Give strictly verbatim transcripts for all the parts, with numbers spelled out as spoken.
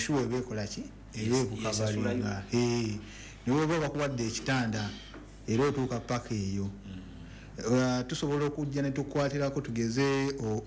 enshuwa ebekola ki ebe kukabalinga eh niwe baba kuwadde ekitanda era otuuka paka eyo uh, tusobola okujja ne tukwatirako tugeze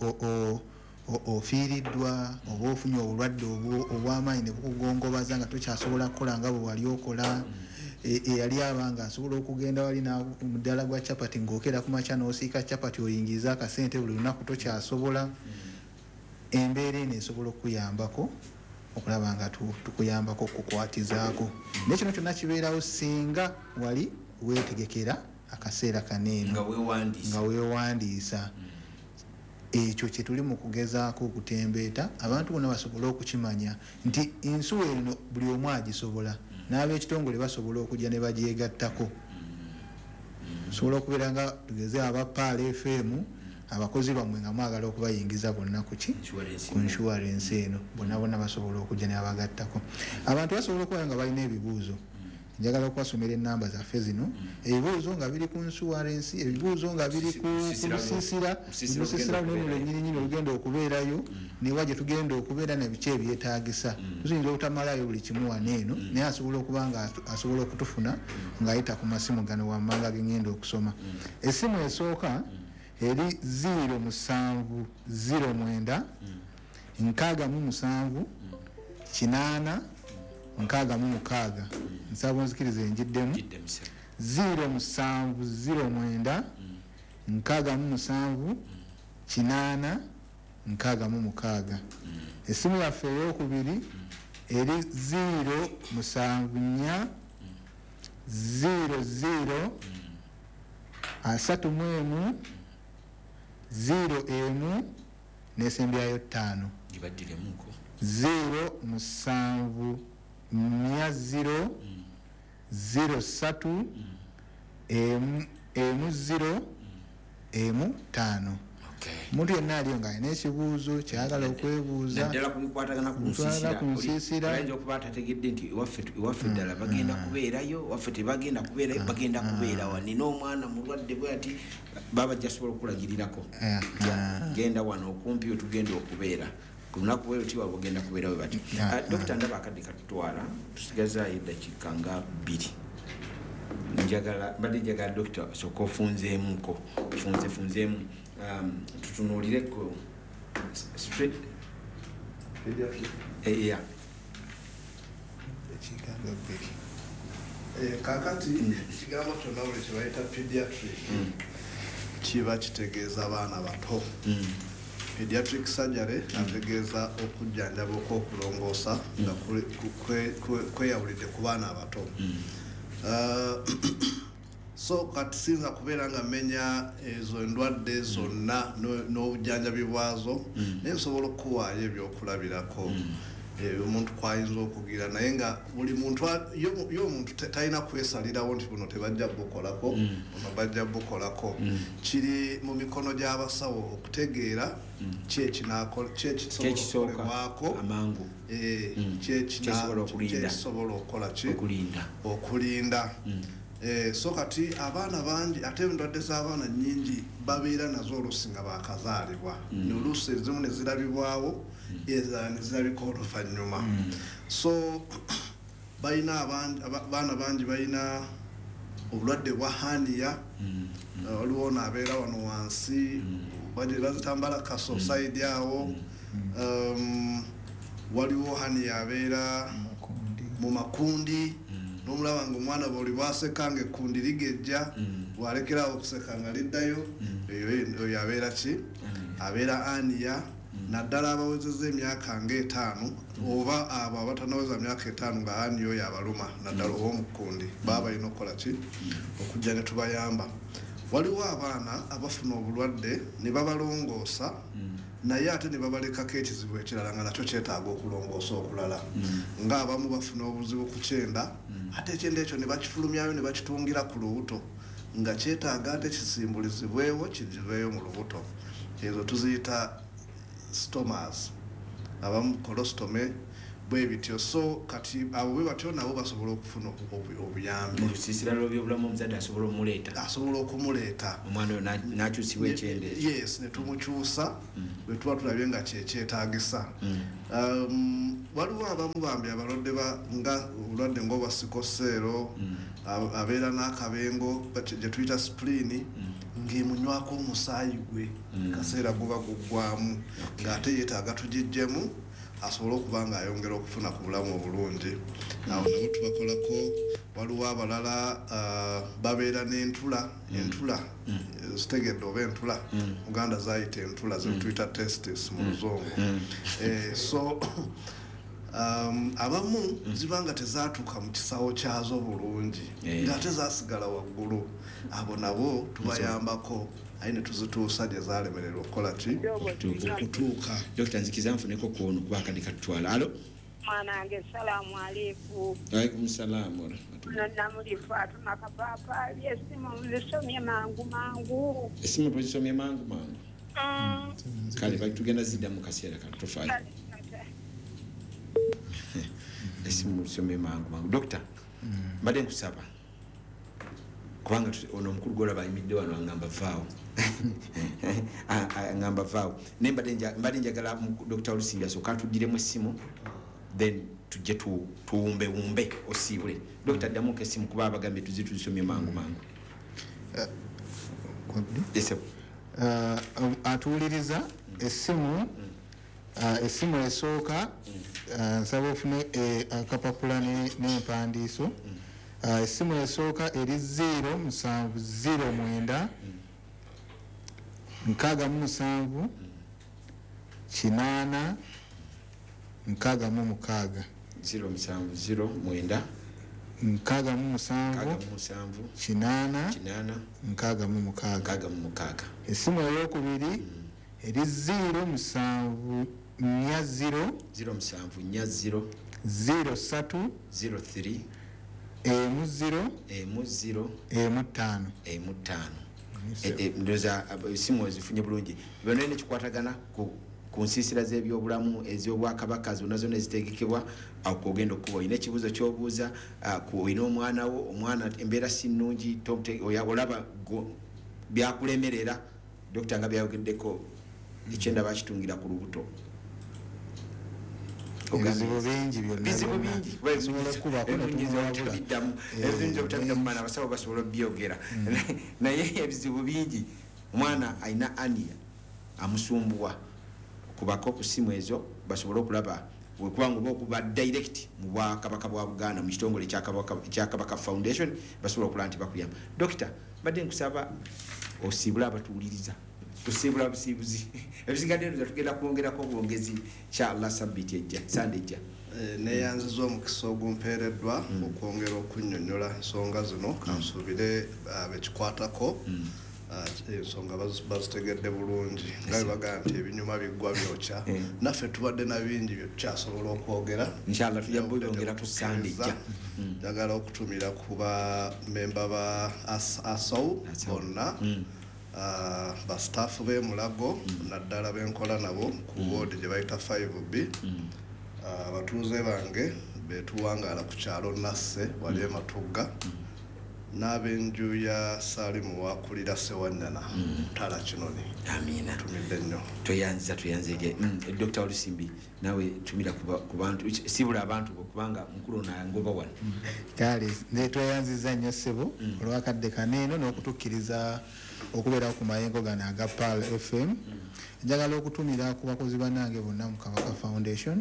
ofiiriddwa oba ofunye obulwadde obw'amaanyi ne bukugongobaza nga tokyasobola kukola nga bwe wali okola eyali abanga asobola okugenda wali muddala gwa chapati ng'okera ku makya n'osiika chapati oyingiza akasente buli lunaku tokyasobola embeera eno esobola okuyambako okulaba nga tukuyambako okukwatizaako nekino kyonna kibeerawo singa wali weetegekera akaseera kaneeno nga weewandiisa ekyo kye tuli mu kugezaako okutembeeta abantu bonna basobole okukimanya nti ensuwa eno buli omu agisobola n'ab'ekitongole basobola okujja ne bagyegattako sobola okubeera nga tugeze aba P A L F M abakozi bamwe nga mwagala okubayingiza bonna kuki ku insurance eno bonna bonna basobola okujja ne babagattako abantu basobola okuba nga balina ebibuuzo njagala okwasomera ennamba zaffe zino ebibuuzo nga biri ku insurance ebibuuzo nga biri ku lusiisira lusiisira luno lwennyininyini olugenda okubeerayo newa gye tugenda okubeera nebiki ebyetaagisa tuyinza obutamalayo buli kimu wano eno naye asobola okuba nga asobola okutufuna ng'ayita ku masimu gano wammanga gengenda okusoma essimu esooka eri zero musanvu zero mwenda nkaaga mu musanvu kinaana nkaaga mu mukaaga nsaba nzikiriza enjiddemu zero musanvu zero mwenda nkaaga mu musanvu kinaana nkaaga mu mukaaga essimu yaffe ey'okubiri eri zero musanvu nnya zero zero asatu mu emu zero emu n'esembyayo ttaano zero musanvu nnya zero zero satu emu emu zero emu ttaano omuntu yenna aliyo ng'alina ekibuuzo kyagala okwebuuza naddala kubikwatagana ku nsiisira ayinza okuba atategedde nti iwaffe ddala bagenda kubeerayo waffe tebagenda kubeerayo bagenda kubeerawa nina omwana mulwadde bwe ati baba jasobola okulagirirako genda wano okumpi wetugenda okubeera ku lunaku bwe luti waba ogenda kubeerawo bati dokita ndaba akadde katutwala tusigazaayo eddakiika nga bbiri njagala mbadde njagala dokita soka ofunzeemuko funze funzeemu tutunuulireko straight yeah ekigambo bbiri kakati ekigambo kyonna buli kyebayita pediatric kiba kitegeeza abaana bato pediatric surgery ategeeza okujjanjaba okw'okulongoosa nga kweyawulidde ku baana abato so kati sinza kubeera nga mmenya ezo endwadde zonna n'obujjanjabi bwazo naye nsobola okuwaayo ebyokulabirako omuntu kwayinza okugira naye nga buli muntu yo omuntu talina kwesalirawo nti buno tebajja bukolako buno bajja bukolako kiri mu mikono gy'abasawo okutegeera kyekisobolebwako amangu kyekisobola okukola ki okulinda so kati abaana bangi ate endwadde z'abaana nnyingi babeera nazo oluusi nga bakazaalibwa noluusi ezimu ne zirabibwawo ezala ne zirabika oluvannyuma so balina abaana bangi balina obulwadde bwa haniya waliwo naabeera wano wansi bazitambala kasosaidi awo waliwo haniya abeera mu makundi n'omulaba nga omwana bwoli bwaseka nga ekkundi ligejja bwalekerawo okuseka nga liddayo eyo abeera ki abeera aniya naddala abawezezza emyaka ng'etaano oba abo abatanaweza myaka etaano nga aniya oyo abaluma naddala ow'omukkundi baba balina okukola ki okujja ne tubayamba waliwo abaana abafuna obulwadde ne babalongoosa naye ate ne babalekako ekizibu ekirala nga nakyo kyetaaga okulongoosa okulala ng'abamu bafuna obuzibu ku kyenda ate ekyenda ekyo ne bakifulumyayo ne bakitungira ku lubuto nga kyetaaga ate kisimbulizibwewo kigiveeyo mu lubuto ezo tuziyita stomas abamu kolostome bwe bityo so kati abo bwe batyo nabo basobola okufuna obuyambi mu lusiisira lw'ebyobulamu omuzadde asobola okumuleeta asobola okumuleeta omwana oyo n'akyusibwa ekyendeezo yes ne tumukyusa bwe tuba tulabye nga kyekyetaagisa waliwo abamu bambi abalwadde nga obulwadde ng'obwa sikoseero abeera n'akabengo gye tuyita spleen ng'emunywako omusaayi gwe kaseera guba guggwamu ng'ate yeetaaga tugijjemu asobola okuba nga ayongera okufuna ku bulamu obulungi awo nabo tubakolako waliwo abalala babeera n'entula entula zitegedde oba entula uganda zayita entula zetuyita testis mu luzungu so abamu ziba nga tezaatuuka mu kisawo kyazo bulungi ng'ate zasigala waggulu abo nabo tubayambako aye ne tuzituusa gye zaalemererwa okukola ki okutuuka dokita nzikiza nfuneko kuono kuba akadde katutwala alo mwanange salaamu aleikum waalaikum salaamu namulifu atuma kapaapaali esimu muzisomye mangu mangu esimu tuzisomye mangu mangu kale tugenda zidda mu kaseera kano tofaayo esimu tuzisomye mangu mangu dokita mbadde nkusaba kubanga ono omukulu gwolaba ayimidde wano angamba vaawo angamba vaawo naye mbadde njagala dokita Olusimbi asooka atugiremu essimu then tujje tuwumbewumbe osiibule dokita ddamuko essimu kuba abagambye tuzi tuzisomye mangu mangu atuwuliriza essimu essimu esooka nsaba ofune akapapula n'empandiiso essimu esooka eri zero musanvu zero mwenda nkaaga mu musanvu kinaana nkaaga mu mukaaga zero musanvu zero mwenda nkaaga mu musanvu kinaana nkaaga mu mukaaga essimu ey'okubiri eri zero musanvu nnya zero zero musanvu nnya zero zero ssatu zero three emu zero emu zero emu ttaano emu ttaano ndowooza essimu ezifunye bulungi byonna nekikwatagana ku nsiisira z'ebyobulamu ez'obwakabaka zonna zonna ezitegekebwa okugenda okuba olina ekibuuzo ky'obuuza olina omwana wo omwana embeera si nnungi olaba byakulemerera dokita nga byayogeddeko ekyenda bakitungira ku lubuto ebizibu bingi bizibu bingi biddamu ebiyinza obutabiddamu baana abasawo basobola obyogera naye ebizibu bingi omwana alina ania amusumbuwa kubako ku ssimu ezo basobole okulaba wekubanga oba okuba direct mu bwakabaka bwa Buganda mu kitongole ekyakabaka foundation basobola okulaba nti bakuyamba dokita badde nkusaba osiibula abatuwuliriza tusiibula busiibuzi ebisigadde ndoza tugenda kwongerako obwongezi inshallah sabbiiti ejja sande ejja neyanziza omukisa ogumpeereddwa okwongera okunnyonnyola ensonga zino kansuubire abekikwatako ensonga bazitegedde bulungi nga bebagamba nti ebinyuma biggwa byokya naffe tubadde na bingi bye tukyasobola okwogera inshallah tujja byongera ku sande ejja njagala okutumira ku bamemba ba asaw bonna bastaafu b'emulago naddala benkola nabo ku woodi gye bayita five b abatuuze bange betuwangaala ku kyalo nasse wali ematugga n'ab'enju ya Saalimu wakulira Sewanyana Tala Kinoni. Amina. Tumidde nnyo. Toyanziza toyanzige. Doctor Olusimbi nawe tumira ku bantu sibula abantu kubanga mukulu na ngoba wano. Kale ne toyanziza nnyo sebo olwakadde kaneno n'okutukkiriza okubeera ku mayengo gano aga Pal F M. Njagala okutumira ku bakozi bannange bonna mu Kabaka Foundation.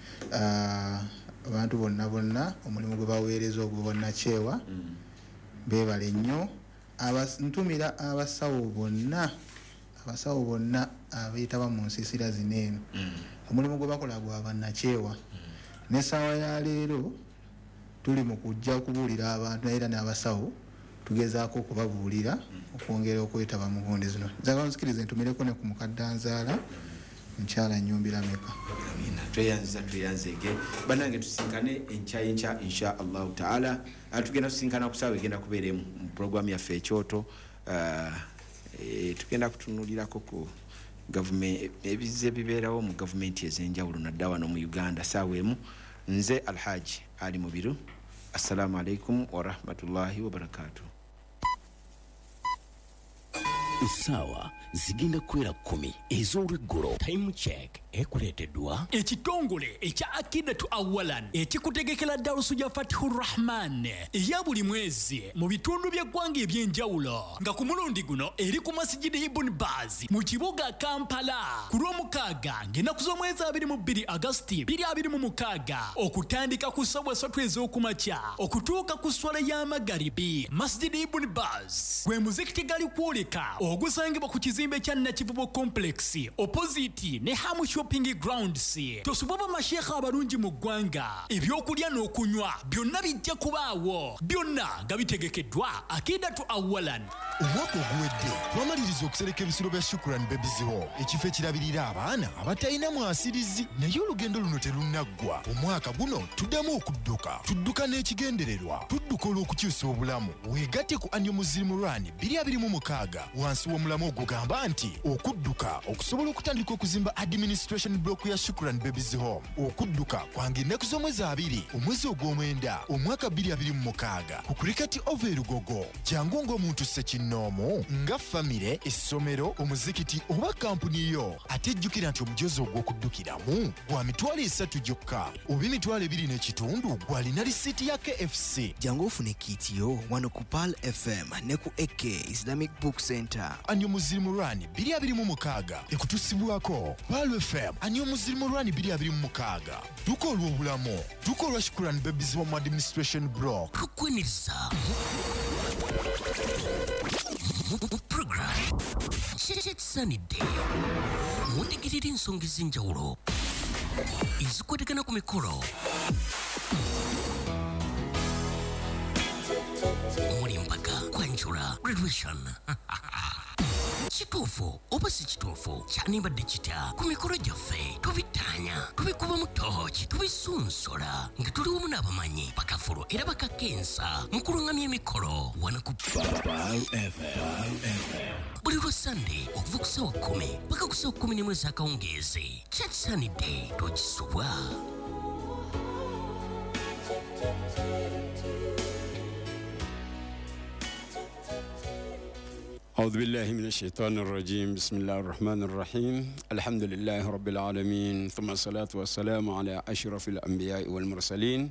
Abantu bonna bonna omulimu gwe baweereza ogwo bonna kyewa. Bebale nnyo abasintumira abasawo bonna abasawo bonna abeetaba mu nsiisira zineeno omulimu gwe bakola gwa bannakyewa n'essaawa ya leero tuli mu kujja okubuulira abantu era n'abasawo tugezaako okubabuulira okwongera okwetaba mu gundi zino njagala nzikirize ntumireko ne ku mukaddanzaala nkyala nnyumbira meka. Amina. Tweyanziza tweyanzege banange tusinkane enkya enkya insha Allahu taala atugenda tusinkana kusaawa egenda kubeera mu programu yaffe ekyoto e, tugenda kutunulirako ku government ebize bibeerawo mu government ez'enjawulo nadda wano mu Uganda saawa emu nze Alhaji Ali Mubiru. Assalamu alaikum wa rahmatullahi wa barakatuh. Usawa zigenda kwera kumi ez'olweggolo. Time check ekuleeteddwa ekitongole ekya Akidatu Awalan ekikutegekera darusu ya Fatihur Rahman eya buli mwezi mu bitundu by'eggwanga eby'enjawulo nga ku mulundi guno eri ku Masjidi Ibn Baz mu kibuga Kampala ku lw'omukaaga ng'ennaku z'omwezi abiri mu bbiri Agosti bbiri abiri mu mukaaga okutandika ku ssaawa ssatu ez'okumakya okutuuka ku swala y'amagaribi. Masjidi Ibn Baz gwe muzikiti gali kwoleka ogusangibwa ku kizimbe kya Nakivubo Complex opposite ne Hamu Shopping Grounds. Tosoboba mashekha abalungi mu ggwanga ebyokulya n'okunywa byonna bijja kubaawo, byonna nga bitegekeddwa Akidatu Awalan. Omwaka oguwedde twamaliriza okusereka ebisiro bya Shukran Babies Home, ekifo ekirabirira abaana abatalina mwasirizi, naye olugendo luno terunaggwa. Omwaka guno tuddamu okudduka, tudduka n'ekigendererwa, tudduka olw'okukyusa obulamu. Weegatte ku Annual Muslim Run bbiri abiri mu mukaaga wansi w'omulamu ogugamba nti okudduka okusobola okutandika okuzimba administration block ya Shukran Babies Home. Okudduka kwange ennaku z'omwezi abiri omwezi ogw'omwenda omwaka bbiri abiri mu mukaaga ku Cricket Over Lugogo. Jangu ng'omuntu ssekinnoomu nga famire, essomero, omuzikiti oba kampuni yo, ate jjukira nti omujozi ogw'okuddukiramu gwa mitwalo esatu gyokka oba emitwalo ebiri n'ekitundu gw'alina lisiiti ya K F C. Jangu ofune kiitiyo wano ku Pearl F M ne ku A K Islamic Book Center. Annual Muslim Run bbiri abiri mu mukaaga ekutusibwako Pearl F M. Annual Muslim Run bbiri abiri mu mukaaga duka olw'obulamu, duka olwa Shukran Babies Home Administration Block. Tukweniriza mu program Chet Sunny Day mutegerera ensonga ez'enjawulo ezikwatagana ku mikolo omuli mpaka kwanjula graduation. Kituufu oba si kituufu kyanibadde kitya ku mikolo gyaffe tubitanya tubikuba mu tooki tubisunsola nga tuli wamu n'abamanyi bakafulu era bakakensa mu kulungamya emikolo wano ku Pearl F M. buli lwa Sunday okuva ku ssaawa kkumi paka ku ssaawa kkumi n'emu ez'akawungeezi. Chet Sunny Day togisubwa. أعوذ بالله من الشيطان الرجيم بسم الله الرحمن الرحيم الحمد لله رب العالمين ثم الصلاة والسلام على أشرف الأنبياء والمرسلين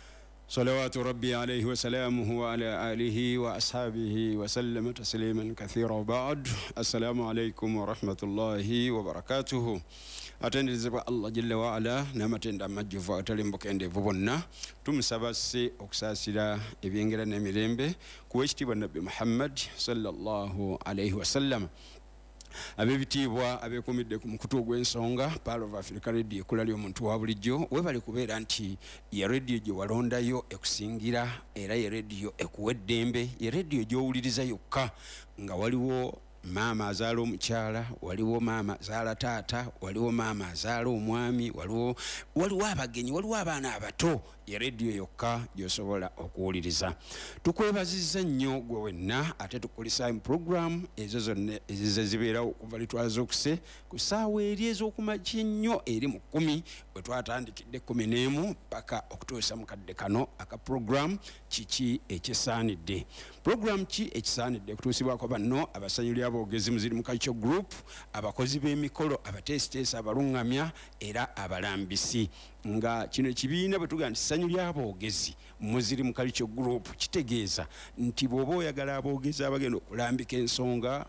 صلوات ربي عليه وسلامه وعلى آله وأصحابه وسلم تسليما كثيرا وبعد. السلام عليكم ورحمة الله وبركاته. Atendezebwa Allah jalla wa ala namatenda majjuvu atalimbuka endevu bonna tumusaba se okusasira ebyengera n'emirembe ku ekitibwa Nabbi Muhammad sallallahu alayhi wasallam. Abebitibwa abekumidde ku mukutu gw'ensonga Pearl of Africa Radio kulali omuntu wa bulijjo webali kubeera nti ya radio gye walondayo ekusingira era ya radio ekuweddembe ya radio gy'owuliriza yokka nga waliwo mama azaala omukyala, waliwo mama azaala taata, waliwo mama azaala omwami, waliwo waliwo abagenyi, waliwo abaana abato. Ya radio yokka gyosobola okuwuliriza. Tukwebazizza nnyo gwe wenna ate tukulisa mu program ezo zonna ezize zibeerawo okuva litwaza okuse ku ssaawa eri ez'okumakya ennyo eri mu kkumi bwe twatandikidde kkumi n'emu paka okutuusa mu kadde kano aka program kiki ekisaanidde. Program ki ekisaanidde kutuusibwako banno abasanyuli aboogezi muziri mu Culture Group, abakozi b'emikolo, abateesiteesi, abalungamya era abalambisi. Nga kino ekibiina bwe tugaa nti ssanyu ly'aboogezi muziri mu Culture Group kitegeeza nti bw'oba oyagala aboogezi abagenda okulambika ensonga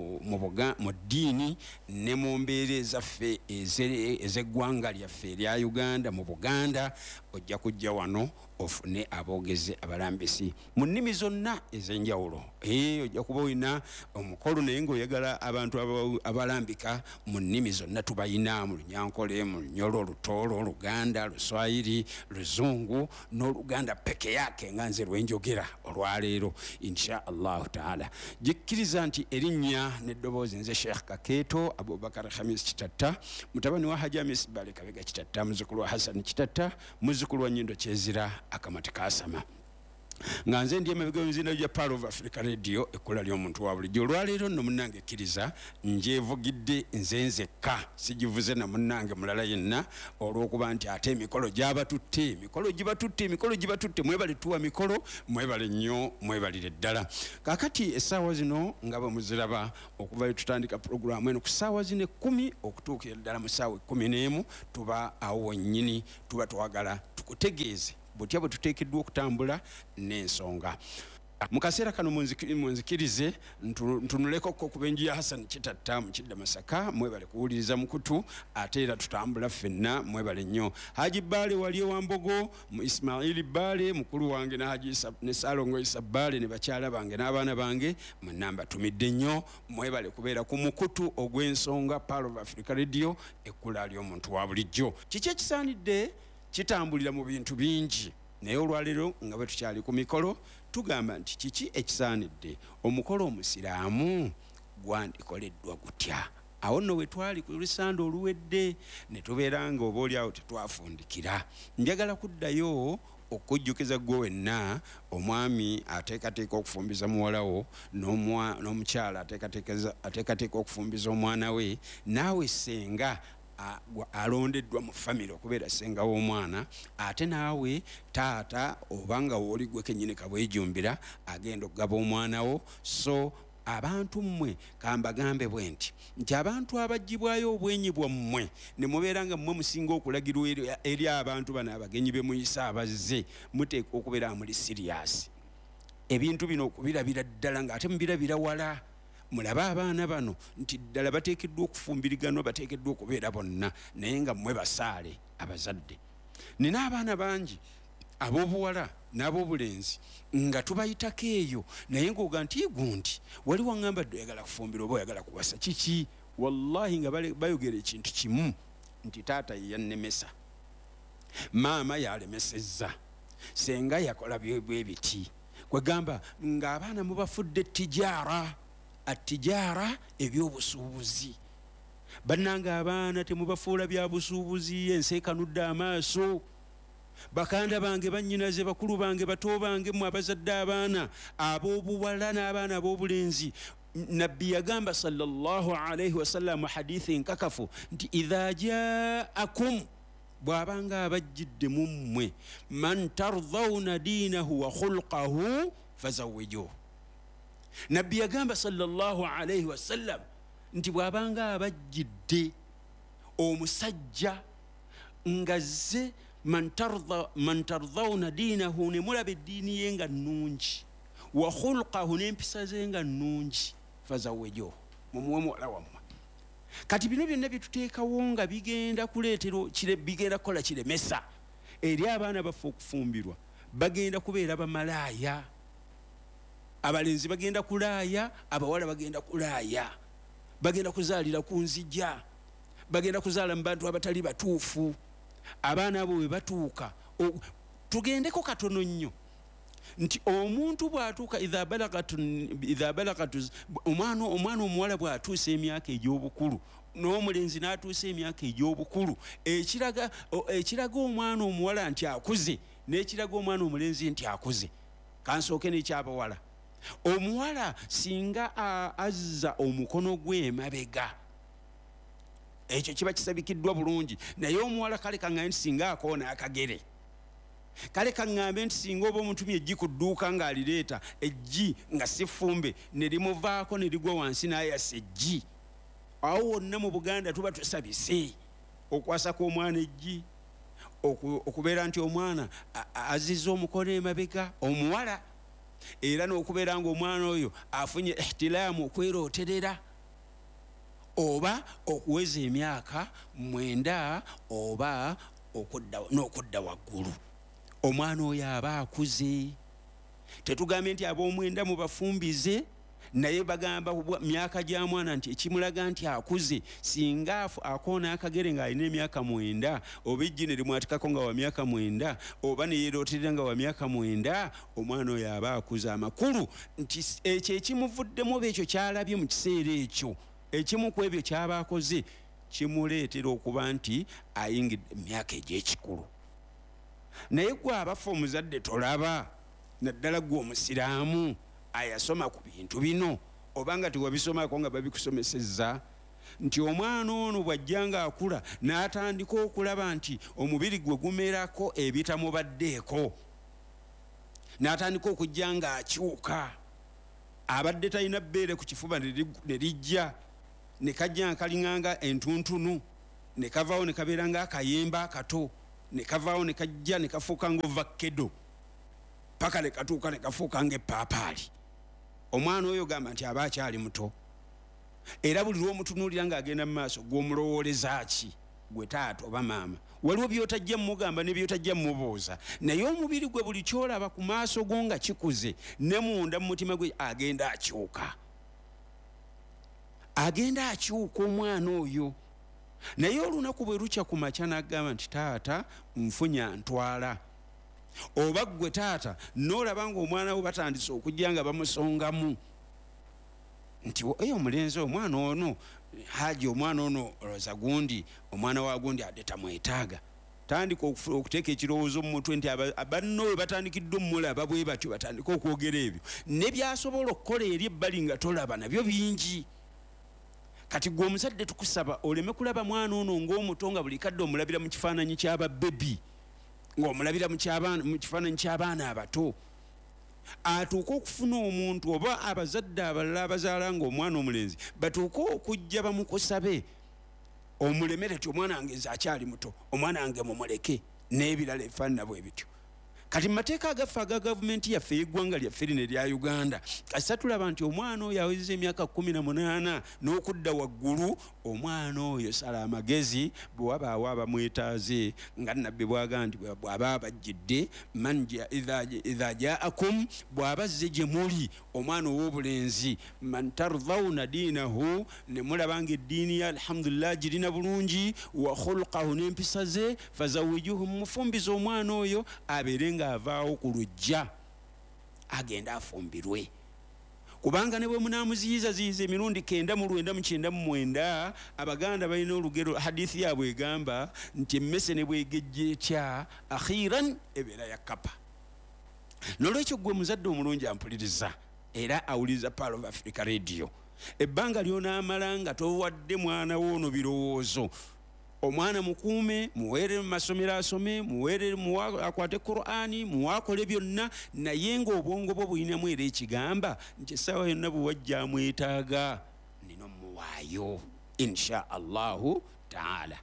mu ddiini ne mu mbeera ezaffe ez'eggwanga lyaffe erya Uganda mu Buganda ojja kujja wano ofune aboogezi abalambisi mu nnimi zonna ez'enjawulo. Eh, ojja kuba olina omukolo naye ng'oyagala abantu abalambika mu nnimi zonna tubayina mu Lunyankole, mu Lunyolo, Lutoolo, Luganda, Luswayiri, Luzungu n'Oluganda peke yake nga nze lwenjogera olwaleero insha Allahu taala. Jikkiriza nti erinnya n'eddoboozi nze Sheikh Kakeeto Abubakar Khamis Kitatta mutabani wa Hajji Amis Bale Kabega Kitatta muzzukulu wa Hassan Kitatta muzzukulu wa Nyindo Kyezira Akamati Kasama. nga nze ndi emabega w'emizindalo gya Pearl of Africa Radio ekkola ly'omuntu wa bulijjo. Olwaleero nno munnange ekkiriza ngyevugidde nze nzekka sigivuze na munnange mulala yenna olw'okuba nti ate emikolo gy'abatutte emikolo gibatutte emikolo gibatutte mwebale tuwa mikolo mwebale nnyo mwebalire ddala. Kaakati essaawa zino nga bwe muziraba okuva lwe tutandika puroguramu eno ku ssaawa zino ekkumi okutuukira ddala mu ssaawa ekkumi n'emu tuba awo wennyini tuba twagala tukutegeeze butya bwe tuteekeddwa okutambula n'ensonga. Mu kaseera kano munzikirize ntunulekoko ku benju ya Hassan Kitatta mu Kidda Masaka mwebale kuwuliriza mukutu ate era tutambula ffenna mwebale nnyo. Haji Baale wali Wambogo mu Ismaili Baale mukulu wange na Haji ne Salongo Isa Baale ne bakyala bange n'abaana bange munamba tumidde nnyo mwebale kubeera ku mukutu ogw'ensonga Pearl of Africa Radio ekkula ly'omuntu wa bulijjo. Kiki ekisaanidde kitambulira mu bintu bingi naye olwaleero nga bwe tukyali ku mikolo tugamba nti kiki ekisaanidde omukolo omusiraamu gwandikoleddwa gutya. Awo nno we twali ku lusanda oluwedde ne tubeera nga oba oliawo tetwafundikira. Njagala kuddayo okujjukiza gwe wenna omwami ateekateeka okufumbiza muwalawo n'omukyala ateekateeka okufumbiza omwana we naawe senga alondeddwa mu family okubeera senga w'omwana ate naawe taata obanga woli gwe kennyini kabwejumbira agenda okugaba omwana wo. So abantu mmwe kambagambe bwe nti nti abantu abagibwayo obwenyi bwammwe ne mubeera nga mmwe musinga okulagirwa eri abantu bano abagenyi be muyisa abazze muteeka okubeera muli siriasi ebintu bino okubirabira ddala ng'ate mubirabira wala. Mulaba abaana bano nti ddala bateekeddwa okufumbiriganwa bateekeddwa okubeera bonna naye nga mmwe basaale abazadde. Nina abaana bangi ab'obuwala n'ab'obulenzi nga tubayitako eyo naye ng'oga nti gundi wali waŋŋamba dde oyagala kufumbira oba oyagala kuwasa kiki. Wallahi nga bayogera ekintu kimu nti taata ye yannemesa maama yalemesezza senga yakola bwe biti kwegamba ng'abaana mubafudde tijara atijara ebyobusuubuzi bannanga abaana temubafuula bya busuubuzi ensi ekanudde amaaso. Bakanda bange bannyinaze bakulu bange bato bange mu abazadde abaana ab'obuwala n'abaana ab'obulenzi nabbi yagamba sallallahu alaihi wasallam hadithi nkakafu nti idha jaakum bw'abanga abajjidde mu mmwe man tardawna diinahu wa khulqahu fazawwijuhu. Nabbi yagamba sallallahu alaihi wasallam nti bw'abanga abajjidde omusajja ngazze man tardawna diinahu ne mulaba eddiini ye nga nnungi wa khulqahu n'empisa ze nga nnungi fazawwijuhu mumuwe muwala wammwe. Kati bino byonna bituteekawo nga bigenda kuleetera bigenda kukola kiremesa eri abaana baffe okufumbirwa bagenda kubeera bamalaaya. Abalenzi bagenda kulaaya abawala bagenda kulaaya bagenda kuzaalira ku nzija bagenda kuzaala mu bantu abatali batuufu. Abaana abo bwe batuuka tugendeko katono nnyo nti omuntu bw'atuuka idha balagatu omwana omwana omuwala bw'atuusa emyaka egy'obukulu n'omulenzi n'atuusa emyaka egy'obukulu ekiraga ekiraga omwana omuwala nti akuze n'ekiraga omwana omulenzi nti akuze. Kansooke n'ekyabawala omuwala singa azza omukono gwe emabega ekyo kiba kisabikiddwa bulungi naye omuwala kale kaŋŋambe nti singa akoona akagere kale kaŋŋambe nti singa oba omutumye eggi ku dduuka ng'alireeta eggi nga si ffumbe ne limuvaako ne ligwa wansi n'ayasa eggi. Awo wonna mu Buganda tuba tusabise okwasa kw'omwana eggi okubeera nti omwana azizza omukono emabega omuwala era n'okubeera ng'omwana oyo afunye ihtilaamu okwerooterera oba okuweza emyaka mwenda oba n'okudda waggulu. Omwana oyo aba akuze. Tetugambye nti ab'omwenda mubafumbize naye bagamba myaka gya mwana nti ekimulaga nti akuze singa akoona akagere ng'alina emyaka mwenda oba eggi ne limwatikako nga wa myaka mwenda oba ne yeerooterera nga wa myaka mwenda omwana oyo aba akuze. Amakulu nti ekyo ekimuvuddemu oba ekyo kyalabye mu kiseera ekyo ekimu ku ebyo kyaba akoze kimuleetera okuba nti ayingidde emyaka egy'ekikulu. Naye gwe abafa omuzadde tolaba naddala gwe omusiraamu ayasoma ku bintu bino obanga tiwabisomako nga babikusomesezza nti omwana ono bw'ajja nga akula n'atandika okulaba nti omubiri gwe gumerako ebitamubaddeeko n'atandika okujja nga akyuka abadde talina bbeere ku kifuba ne lijja ne kajja nkalinganga entuntunu ne kavaawo ne kabeera nga akayemba akato ne kavaawo ne kajja ne kafuuka ng'ovakkedo paka ne katuuka ne kafuuka ng'epaapaali omwana oyo gamba nti aba akyali muto era buli lw'omutunuulira ng'agenda mu maaso gw'omulowooleza ki gwe taata oba maama waliwo byotajja mugamba ne byotajja mubuuza naye omubiri gwe buli kyolaba ku maaso go nga kikuze ne munda mu mutima gwe agenda akyuka agenda akyuka omwana oyo naye olunaku bwe lukya ku makya n'agamba nti taata nfunya ntwala oba gwe taata n'olaba ng'omwana we batandise okujja nga bamusongamu nti eyo omulenzi omwana ono haji omwana ono roza gundi omwana wa gundi adde tamwetaaga tandika okuteeka ekirowoozo mu mutwe nti abanno we batandikidde omulaba bwe batyo batandika okwogera ebyo ne byasobola okukola eri ebbali nga tolaba nabyo bingi kati gwe omuzadde tukusaba oleme kulaba mwana ono ng'omuto nga buli kadde omulabira mu kifaananyi ky'ababebi ng'omulabira mu kifaananyi ky'abaana abato atuuka okufuna omuntu oba abazadde abalala abazaala ng'omwana omulenzi batuuka okujja bamukusabe omulemere ti omwana wange nze akyali muto omwana wange mumuleke n'ebirala ebifaanana bwe bityo kati mu mateeka agaffe aga gavumenti yaffe y'eggwanga lyaffe lino erya Uganda kasita tulaba nti omwana oyo awezeza emyaka kumi na munaana n'okudda waggulu omwana oyo sala amagezi bwe wabaawo abamwetaaze nga nabbi bwaga nti bw'aba abajjidde man idha jaakum bw'aba azze gye muli omwana ow'obulenzi man tardawuna diinahu ne mulaba nga eddiini ya alhamdulillah girina bulungi wa khulqahu n'empisa ze fazawijuhu mufumbiza omwana oyo abeere nga avaawo ku lujja agenda afumbirwe kubanga ne bwe munaamuziyiza ziyiza emirundi kenda mu lwenda mu kyenda mu mwenda abaganda balina olugero hadithi yaabwe egamba nti emmese ne bwegejja etya akhiran ebeera ya kapa n'olwekyo gwe muzadde omulungi ampuliriza era awuliriza Pearl of Africa Radio ebbanga ly'onaamala nga towadde mwana wo ono birowoozo omwana mukuume muweere mu masomero asome muweere akwate Qur'ani muwakole byonna naye ng'obwongo bwo bulinamu era ekigamba nti essaawa yonna bwe wajja amwetaaga nina muwaayo insha allahu taala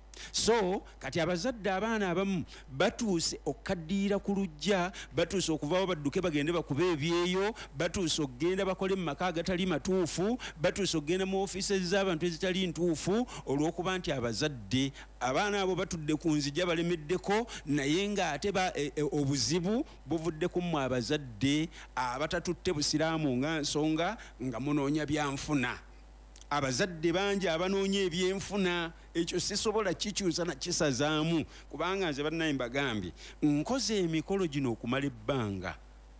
so kati abazadde abaana abamu batuuse okukaddiira ku lujja batuuse okuvaawo badduke bagende bakube ebyeyo batuuse okugenda bakole mu maka agatali matuufu batuuse okugenda mu ofiisi z'abantu ezitali ntuufu olw'okuba nti abazadde abaana abo batudde ku nzija balemeddeko naye ng'ate obuzibu buvuddeko mu abazadde abatatutte busiraamu nga nsonga nga munoonya byanfuna abazadde bangi abanoonya ebyenfuna ekyo sisobola kikyusa na kisazaamu kubanga nze bannaye mbagambye nkoze emikolo gino okumala ebbanga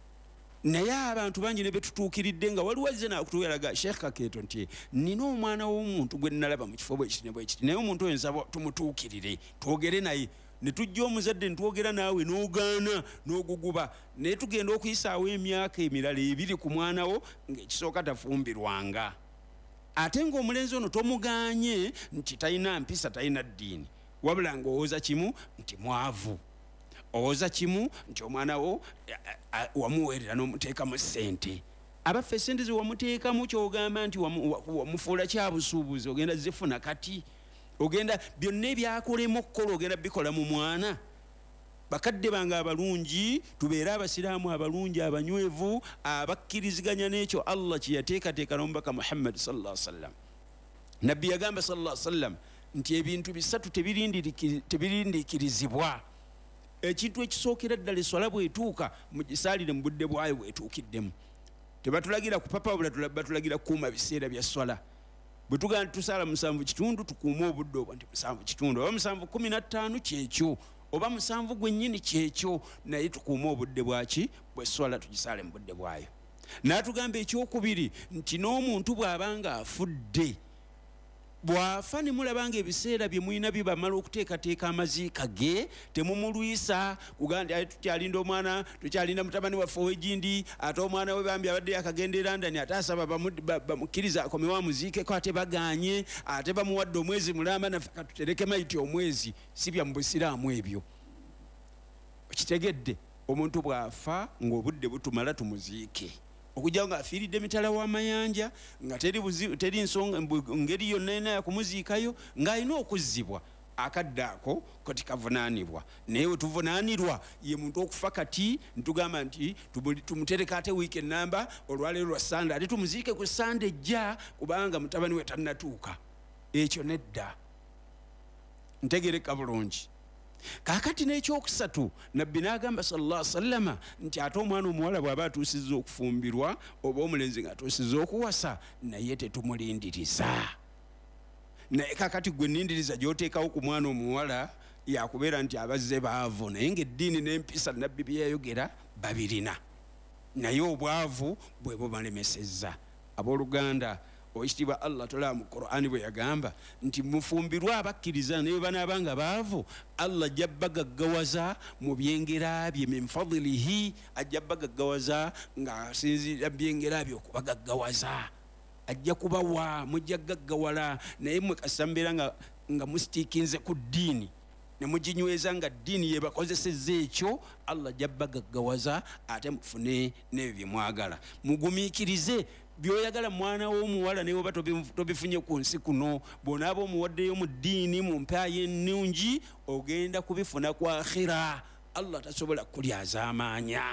naye abantu bangi ne betutuukiridde nga waliwo azze naakutuyalaga Sheikh Kakeeto nti nina omwana w'omuntu gwe nalaba mu kifo bwe kiti ne bwe kiti naye omuntu oyo nsaba tumutuukirire twogere naye ne tujja omuzadde ntwogera naawe n'ogaana n'oguguba naye tugenda okuyisaawo emyaka emirala ebiri ku mwana wo ng'ekisooka tafumbirwanga ate ng'omulenzi ono tomuganye nti talina mpisa talina ddiini wabula ng'owooza kimu nti mwavu owooza kimu nti omwana wo wamuweerera n'omuteekamu ssente abaffe ssente ze wamuteekamu kyogamba nti wamufuula kyabusuubuzi ogenda zifuna kati ogenda byonna ebyakolemu okukola ogenda bikola mu mwana bakadde bange abalungi tubeere abasiraamu abalungi abanywevu abakkiriziganya n'ekyo Allah kye yateekateeka n'omubaka Muhammad sallallahu alaihi wasallam nabbi yagamba sallallahu alaihi wasallam nti ebintu bisatu tebirindiikirizibwa ekintu ekisookera ddala eswala bw'etuuka mugisaalire mu budde bwayo bw'etuukiddemu tebatulagira kupapa wabula batulagira kukuuma biseera bya swala bwe tugamba tusaala musanvu kitundu tukuume obudde obwo nti musanvu kitundu oba musanvu kumi na ttaano kyekyo oba musanvu gwennyini kyekyo naye tukuume obudde bwaki bw'esswala tugisaale mu budde bwayo n'atugamba ekyokubiri nti n'omuntu bw'aba nga afudde bwafa ne mulabanga ebiseera bye mulina bibamala okuteekateeka amaziika ge temumulwisa kugamba nti tukyalinda omwana tukyalinda mutabani waffe ow'egindi ate omwana we bambi abadde akagenda e London ate asaba bamukkiriza akomewo amuziikeko ate baganye ate bamuwadde omwezi mulamba naffe katutereke maiti omwezi si bya mu busiraamu ebyo okitegedde omuntu bwafa ng'obudde butumala tumuziike okujja nga afiiridde mitala w'amayanja nga teri nsonga ngeri yonna ena yakumuziikayo ng'alina okuzzibwa akadde ako kati kavunaanibwa naye we tuvunaanirwa ye muntu okufa kati ntugamba nti tumutereka ate wiiki ennamba olwaleero lwa sande ate tumuziike ku sande ejja kubanga mutabani we tannatuuka ekyo nedda ntegereka bulungi kakati n'ekyokusatu nabbi n'agamba sallallahu alaihi wasallama nti ate omwana omuwala bw'aba atuusizza okufumbirwa oba omulenzi ng'atuusizza okuwasa naye tetumulindiriza naye kakati gwe nindiriza gy'oteekawo ku mwana omuwala yakubeera nti abazze baavu naye ng'eddiini n'empisa nabbi bye yayogera babirina naye obwavu bwe bubalemesezza abooluganda oekitiibwa Allah tola mu Qur'ani bwe yagamba nti mufumbirwa abakkiriza naye banaaba nga baavu Allah ajja bagaggawaza mu byengera bye min fadlihi ajja bagaggawaza ng'asinziira byengera bye okubagaggawaza ajja kubawa mujja gaggawala naye mwe kasambeera nga, nga musitiikinze ku ddiini ne muginyweza nga ddiini yebakozesezza ekyo Allah ajja bagaggawaza ate mufune n'ebyo bye mwagala mugumiikirize byoyagala mwana w'omuwala naye oba tobifunye ku nsi kuno bw'onaaba omuwaddeyo mu ddiini mu mpaayo ennungi ogenda kubifuna ku akhira Allah tasobola kulyaza amaanya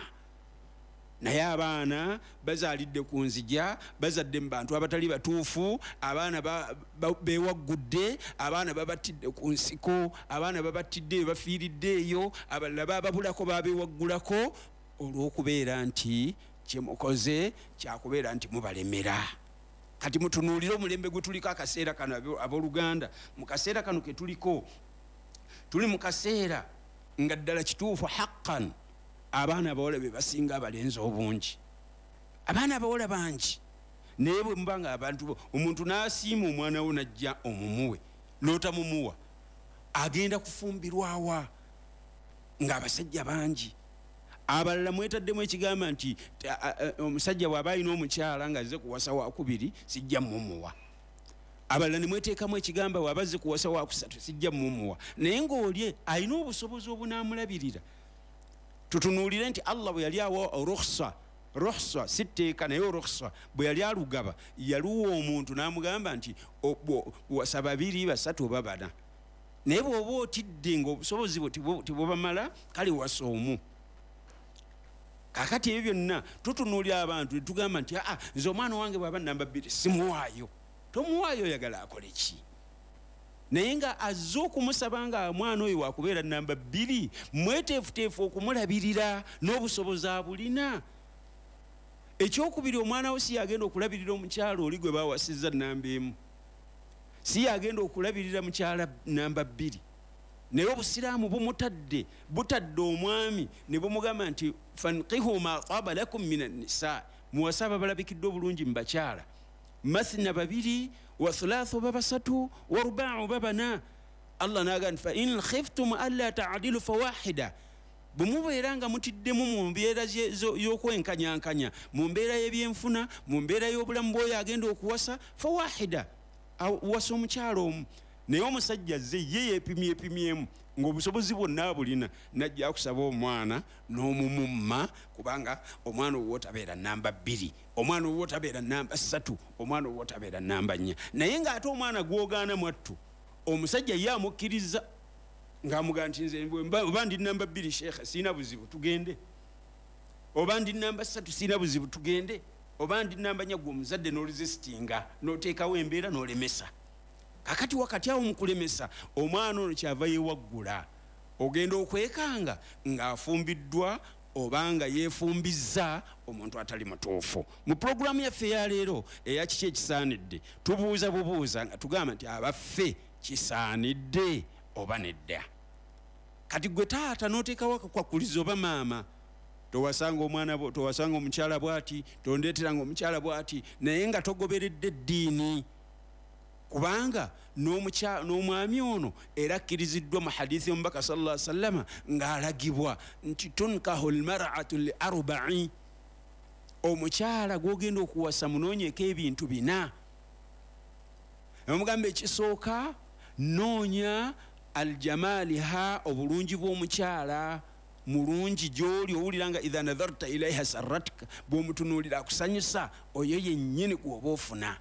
naye abaana bazaalidde ku nzija bazadde mu bantu abatali batuufu abaana beewaggudde abaana babattidde ku nsiko abaana babattidde bafiiriddeeyo abalala bababulako babeewaggulako olw'okubeera nti kyemukoze kyakubeera nti mubalemera kati mutunuulire omulembe gwe tuliko akaseera kano abooluganda mu kaseera kano ke tuliko tuli mu kaseera nga ddala kituufu haqqan abaana abawala be basinga abalenzi obungi abaana abawala bangi naye bwe muba nga abantu omuntu n'asiima omwana wo najja omumuwe n'otamumuwa agenda kufumbirwawa ng'abasajja bangi abalala mwetaddemu ekigamba nti omusajja bw'aba alina omukyala nga azze kuwasa wakubiri sijja mumuwa abalala ne mweteekamu ekigamba bw'aba azze kuwasa wakusatu sijja mumuwa naye ng'olye alina obusobozi obunaamulabirira tutunuulire nti Allah bwe yali awa rukhsa rukhsa si tteeka naye rukhsa bwe yali alugaba yaluwa omuntu n'amugamba nti wasa babiri basatu oba bana naye bw'oba otidde ng'obusobozi bwe tibubamala kale wasa omu kakati ebyo byonna tutunuulira abantu tugamba nti aa nze omwana wange bw'aba namba bbiri simuwaayo tomuwaayo oyagala akole ki naye nga azze okumusaba nga mwana oyo wakubeera namba bbiri mweteefuteefu okumulabirira n'obusobozi abulina ekyokubiri omwana we si yagenda okulabirira omukyala oli gwe baawasizza namba emu si yagenda okulabirira mukyala namba bbiri naye obusiraamu bumutadde butadde omwami ne bumugamba nti fanqihu ma taba lakum min annisa muwasa ababalabikidde obulungi mu bakyala mathna babiri wa thulathu babasatu wa ruba'u babana Allah naga nti fa in khiftum alla ta'dilu fawahida bumubeera nga mutiddemu mu mbeera y'okwenkanyankanya mu mbeera y'ebyenfuna mu mbeera y'obulamu bw'oyo agenda okuwasa fawahida wasa omukyala omu naye omusajja azze ye yeepimyepimyemu ng'obusobozi bwonna abulina najja kusaba omwana n'omumumma kubanga omwana owo otabeera namba bbiri omwana owo otabeera namba ssatu omwana owo otabeera namba nnya naye ng'ate omwana gwogaana mwattu omusajja ye amukkiriza ng'amugaa nti nze oba ndi namba bbiri sheekha siina buzibu tugende oba ndi namba ssatu siina buzibu tugende oba ndi namba nnya gwe omuzadde n'oluzisitinga n'oteekawo embeera n'olemesa kakati wakati awo mukulemesa omwana ono kyava yewaggula ogenda okwekanga ng'afumbiddwa obanga yeefumbizza omuntu atali mutuufu mu pulogulaamu yaffe eya leero eya kiki ekisaanidde tubuuza bubuuza nga tugamba nti abaffe kisaanidde oba nedda kati gwe taata n'oteekawo akakwakulizo oba maama towasanga omwana towasanga omukyala bw'ati tondeeteranga omukyala bw'ati naye nga togoberedde eddiini kubanga n'omwami ono era akkiriziddwa mu hadithi omubaka sallallahu alaihi wasallam ng'alagibwa nti tunkahu lmar'atu li arba'i, omukyala gw'ogenda okuwasa munoonyeko ebintu bina. Omugamba ekisooka noonya aljamaliha, obulungi bw'omukyala mulungi gy'oli owulira nga idha nadharta ilaiha sarratka, bw'omutunuulira akusanyusa, oyo yennyini gw'oba ofuna.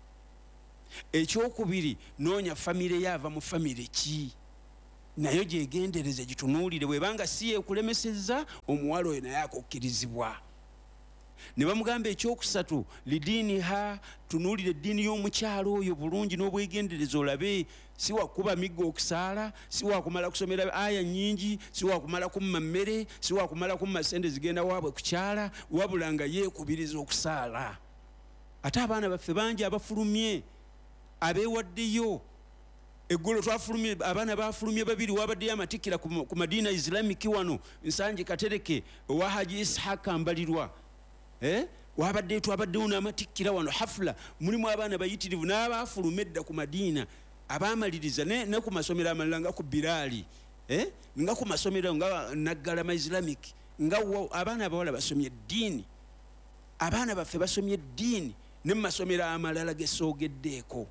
Ekyokubiri noonya famire yaava mu famire ki, nayo gyegendereze gitunuulire, bwebanga si yekulemesezza omuwala oyo naye akokkirizibwa. Ne bamugamba ekyokusatu lidiiniha, tunuulire eddiini y'omukyalo oyo bulungi n'obwegendereza olabe, si wakuba miggo okusaala, si wakumala kusomera aya nnyingi, si wakumala kumma mmere, si wakumala kumma sente zigenda waabwe kukyala, wabula nga yeekubiriza okusaala. Ate abaana baffe bangi abafulumye, abeewaddeyo. Eggulo twafulumye abaana bafulumye babiri, wabaddeyo amatikkira ku Madiina Islamic wano Nsanje Katereke owa Haji Ishaq Mbalirwa. Eh? Wabaddeyo twabaddeyo n'amatikkira wano hafula, mulimu abaana bayitirivu n'abafuluma edda ku Madiina, abamaliriza ne, ne ku masomero amalala nga ku Biraali, eh? nga ku masomero nga Naggalama Islamic, nga abaana abawala basomye eddiini, abaana baffe basomye eddiini ne mu masomero amalala gesoogeddeeko.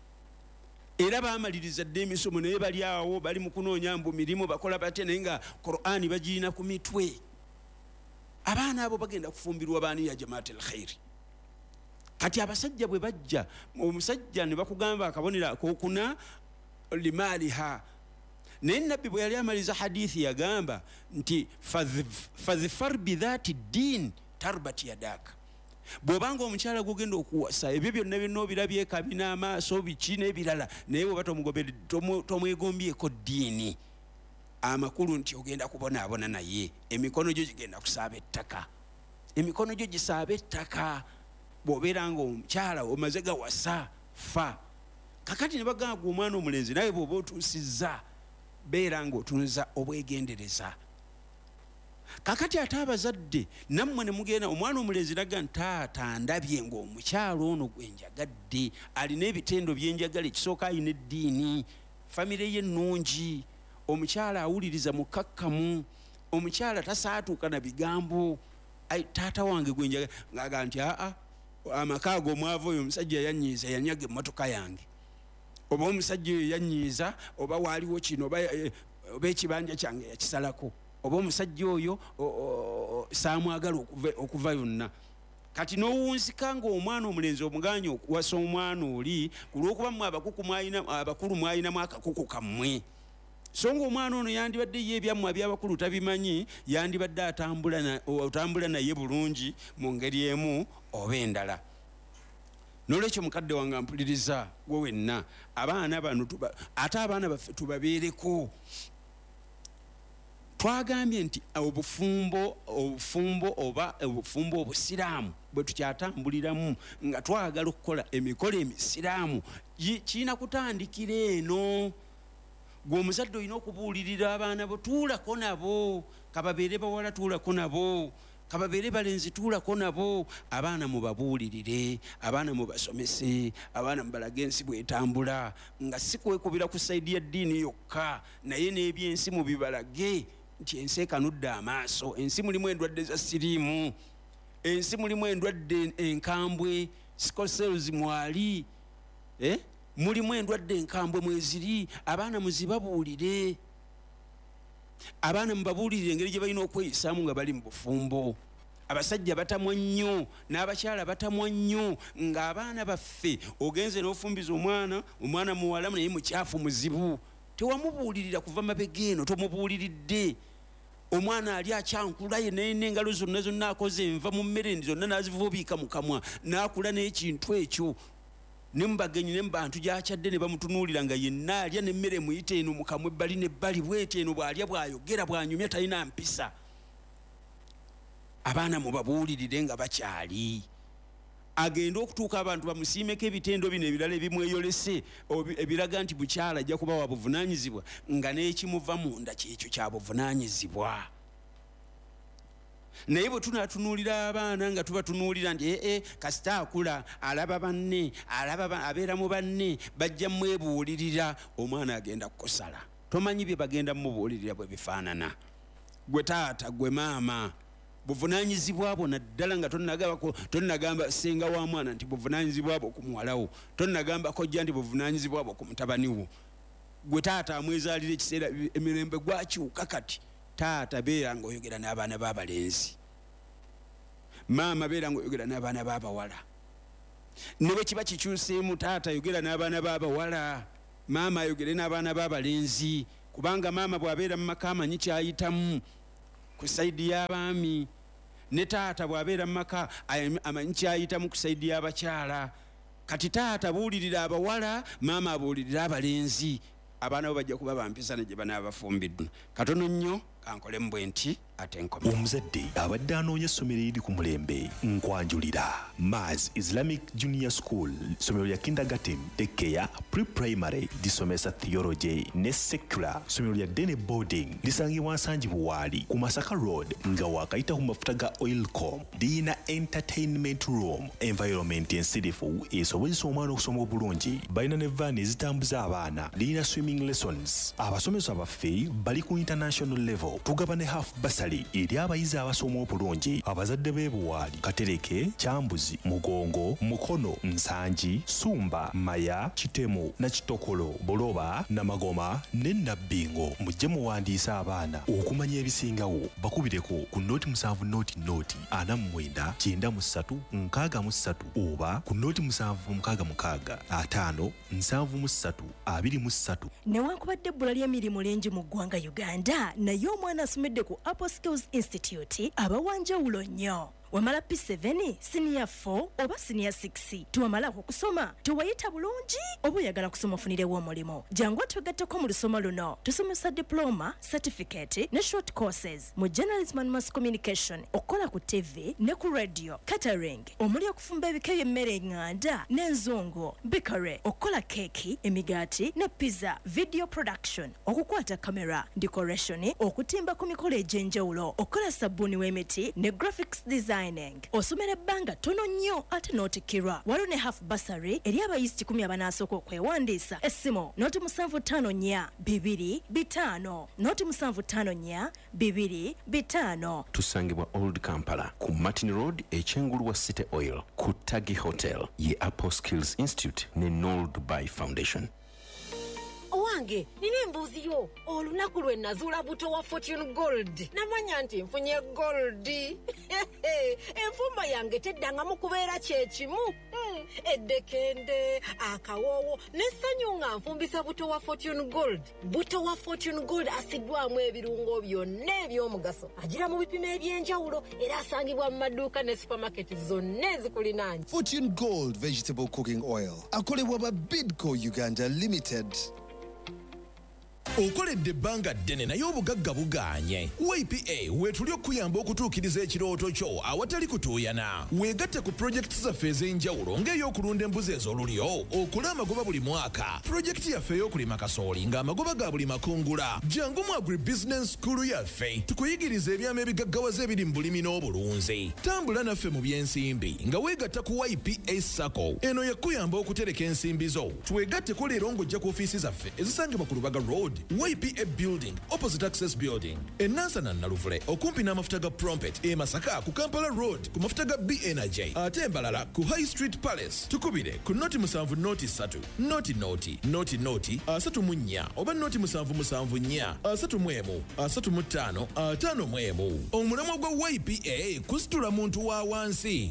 Era baamaliriza dde emisomo naye bali awo bali mu kunoonya mbu mirimu bakola bate naye nga Qur'ani bagirina ku mitwe. Abaana abo bagenda kufumbirwa baani ya Jamaat al-Khair. Kati abasajja bwe bajja, omusajja ne bakugamba akabonera akokuna limaliha. Naye Nabbi bwe yali amaliza hadithi yagamba nti fadhfar bidhati ddin tarbat yadaka. Bw'obanga omukyala gugenda okuwasa ebyo byonna byonna obirabyeko bina amaaso biki n'ebirala, naye bw'oba tomugobere tomwegombyeko ddiini, amakulu nti ogenda kubonaabona naye, emikono gyo gigenda kusaaba ettaka, emikono gyo gisaaba ettaka. Bw'obeera nga omukyala omaze gawasa fa. Kakati ne bagamba omwana omulenzi naye bw'oba otuusizza beera nga otunza obwegendereza. Kakati ate abazadde nammwe ne mugenda omwana omulenzi naga ntaata ndabye ng'omukyalo ono gwe njagadde alina ebitendo byenjagala, ekisooka alina eddiini, famire ye ennungi, omukyala awuliriza mukakkamu, omukyala tasaatuuka na bigambo, taata wange gwe njagala, ng'aga nti aa amaka ago omwavu oyo omusajja yanyiiza yanyaga emmotoka yange, oba omusajja oyo yanyiiza, oba waaliwo kino oba ekibanja kyange yakisalako, oba omusajja oyo saamwagala okuva yonna. Kati n'owunsika ng'omwana omulenzi omuganya okuwasa omwana oli ku lw'okuba mmwe abakulu mwalinamu akakuku kammwe. So ng'omwana ono yandibadde ye ebyammwe abyabakulu tabimanyi, yandibadde atambula naye bulungi mu ngeri emu oba endala. N'olwekyo mukadde wange ampuliriza gwe wenna, abaana bano ate abaana baffe tubabeereko. Twagambye nti obufumbo obufumbo oba obufumbo obusiraamu bwe tukyatambuliramu nga twagala okukola emikolo emisiraamu kiina kutandikira eno. Gwe omuzadde olina okubuulirira abaana bo, tuulako nabo, kababeere bawala tuulako nabo, kababeere balenzi tuulako nabo. Abaana mubabuulirire, abaana mubasomese, abaana mubalage ensi bwetambula, nga si kwekubira ku sayidi ya ddiini yokka, naye n'ebyensi mubibalage nti ensi ekanudde amaaso. Ensi mulimu endwadde za siriimu, ensi mulimu endwadde enkambwe, sikosels mwali, eh? mulimu endwadde enkambwe mweziri. Abaana muzibabuulire, abaana mubabuulirire engeri gye balina okweyisaamu nga bali mu bufumbo. Abasajja batamwa nnyo n'abakyala batamwa nnyo, ng'abaana baffe ogenze n'ofumbiza omwana, omwana muwala naye mukyafu muzibu, tewamubuulirira kuva mabega eno, tomubuuliridde. Omwana ali akyankula ye naye n'engalo zonna zonna akoze enva mu mmere zonna n'azivuubiika mu kamwa, n'akula n'ekintu ekyo. Ne mubagenyi ne mu bantu gy'akyadde ne bamutunuulira nga yenna alya n'emmere muyita eno mu kamwa ebbali n'ebbali bw'eti eno, bw'alya bw'ayogera bw'anyumya talina mpisa. Abaana mubabuulirire nga bakyali. Agenda okutuuka abantu bamusiimeko ebitendo bino ebirala ebimweyolese ebiraga nti bukyala ajja kuba wa buvunaanyizibwa, nga n'ekimuva munda kyekyo kya buvunaanyizibwa. naye bwe tunatunuulira abaana nga tubatunuulira nti ee kasita akula alaba banne alaba abeera mu banne bajja mwebuulirira omwana agenda kukusala tomanyi bye bagenda mmubuulirira bwe bifaanana gwe taata gwe maama buvunaanyizibwa bwo naddala nga tonnagamba senga wa mwana nti buvunaanyizibwa bwo ku muwalawo tonnagamba kojja nti buvunaanyizibwa bwo ku mutabani wo gwe taata amwezaalira ekiseera emirembe gwakiwuka kati taata beera ng'oyogera n'abaana b'abalenzi maama beera ng'oyogera n'abaana b'abawala ne bwe kiba kikyuseemu taata ayogera n'abaana b'abawala maama ayogere n'abaana b'abalenzi kubanga maama bw'abeera mu maka amanyi kyayitamu ku sayidi y'abaami ne taata bw'abeera mu maka amanyi kyayitamu ku sayidi y'abakyala kati taata buulirira abawala maama abuulirira abalenzi abaana bo bajja kuba bampisa ne gye banaabafumbiddwa katono nnyo kankolemu bwe nti ate nkomye. Omuzadde abadde anoonya essomero eriri ku mulembe nkwanjulira Maz Islamic Junior School, ssomero lya kindergarten, daycare, pre-primary lisomesa theology ne secular, ssomero lya dene boarding lisangibwa Nsangi Buwaali ku Masaka Road nga waakayita ku mafuta ga Oilcom. Lirina entertainment room, environment ensirifu esobozesa omwana okusoma obulungi. Balina ne vaani ezitambuza abaana. Lirina swimming lessons. Abasomesa baffe bali ku international level. Tugaba ne half basali eri abayizi abasoma obulungi. Abazadde b'e Buwaali, Katereke, Kyambuzi, Mugongo, Mukono, Nsangi, Sumba, Maya, Kitemu, Nakitokolo, Buloba, Namagoma ne Nabbingo. Mujje muwandiisa abaana okumanya ebisingawo. Bakubireko ku noti musanvu noti noti ana mu mwenda kyenda mu ssatu nkaaga mu ssatu oba ku noti musanvu mukaaga mukaaga ataano nsanvu mu ssatu abiri mu ssatu. Newankubadde ebbula ly'emirimu lingi mu ggwanga Uganda, naye omwana asomedde ku Apple Skills Institute abawanjawulo nnyo. Wamala P seven, Senior four oba Senior six. Tuwamala okusoma, tuwayita bulungi oba oyagala kusoma ofunirewo omulimo. Jangu twegatteko mu lusoma luno. Tusomesa diploma, certificate ne short courses mu journalism and mass communication, okola ku T V ne ku radio, catering, omuli okufumba ebika by'emmere enganda n'enzongo, bakery, okola keki, emigaati ne pizza, video production, okukwata kamera, decoration, okutimba ku mikolo egy'enjawulo, okola sabbuuni w'emiti ne graphics design. Osomera ebbanga tono nnyo ate n'otikirwa. Waliwo ne half basari eri abayizi kikumi abanasooka okwewandiisa. Essimu noti musanvu ttaano nnya bibiri bitaano noti musanvu ttaano nnya bibiri bitaano. Tusangibwa Old Kampala ku Martin Road ekyengulu wa City Oil ku Tagi Hotel ye Apple Skills Institute ne Noel Dubai Foundation. Owange nina embuuzi yo olunaku lwe nazuula buto wa Fortune Gold namanya nti nfunye gold. Enfumba yange teddangamu kubeera kyekimu. Hmm. Eddekende akawoowo n'essanyu nga nfumbisa buto wa Fortune Gold. Buto wa Fortune Gold asiddwamu ebirungo byonna eby'omugaso, agira mu bipimo eby'enjawulo era asangibwa mu maduuka ne supermarket zonna ezikulinaanye. Fortune Gold Vegetable Cooking Oil akolebwa ba Bidco Uganda Limited. Okoledde ebbanga ddene naye obugagga bugaanye. Y P A weetuli okuyamba okutuukiriza ekirooto kyo awatali kutuuyana. Weegatte ku pulojekiti zaffe ez'enjawulo ng'ey'okulunda embuzi ez'olulyo, okula amagoba buli mwaka, pulojekiti yaffe ey'okulima kasooli ng'amagoba ga buli makungula. Jangu mu agribusiness school yaffe tukuyigiriza ebyama ebigaggawaza ebiri mu bulimi n'obulunzi. Tambula naffe mu by'ensimbi nga weegatta ku Y P A Sacco. Eno yakuyamba okutereka ensimbi zo. Twegatteko leero ng'ojja ku ofiisi zaffe ezisangibwa ku Lubaga Road, Y P A Building, opposite Access Building. Enansana Naluvule, okumpi n'amafuta ga Prompet, e Masaka ku Kampala Road, ku mafuta ga B Energy. Ate Embalala ku High Street Palace. Tukubire ku noti musanvu noti satu, noti noti, noti noti, asatu mu nnya, oba noti musanvu musanvu nnya, asatu mu emu, asatu mu ttaano, ataano mu emu. Omulamwa gwa Y P A kusitula muntu wa wansi.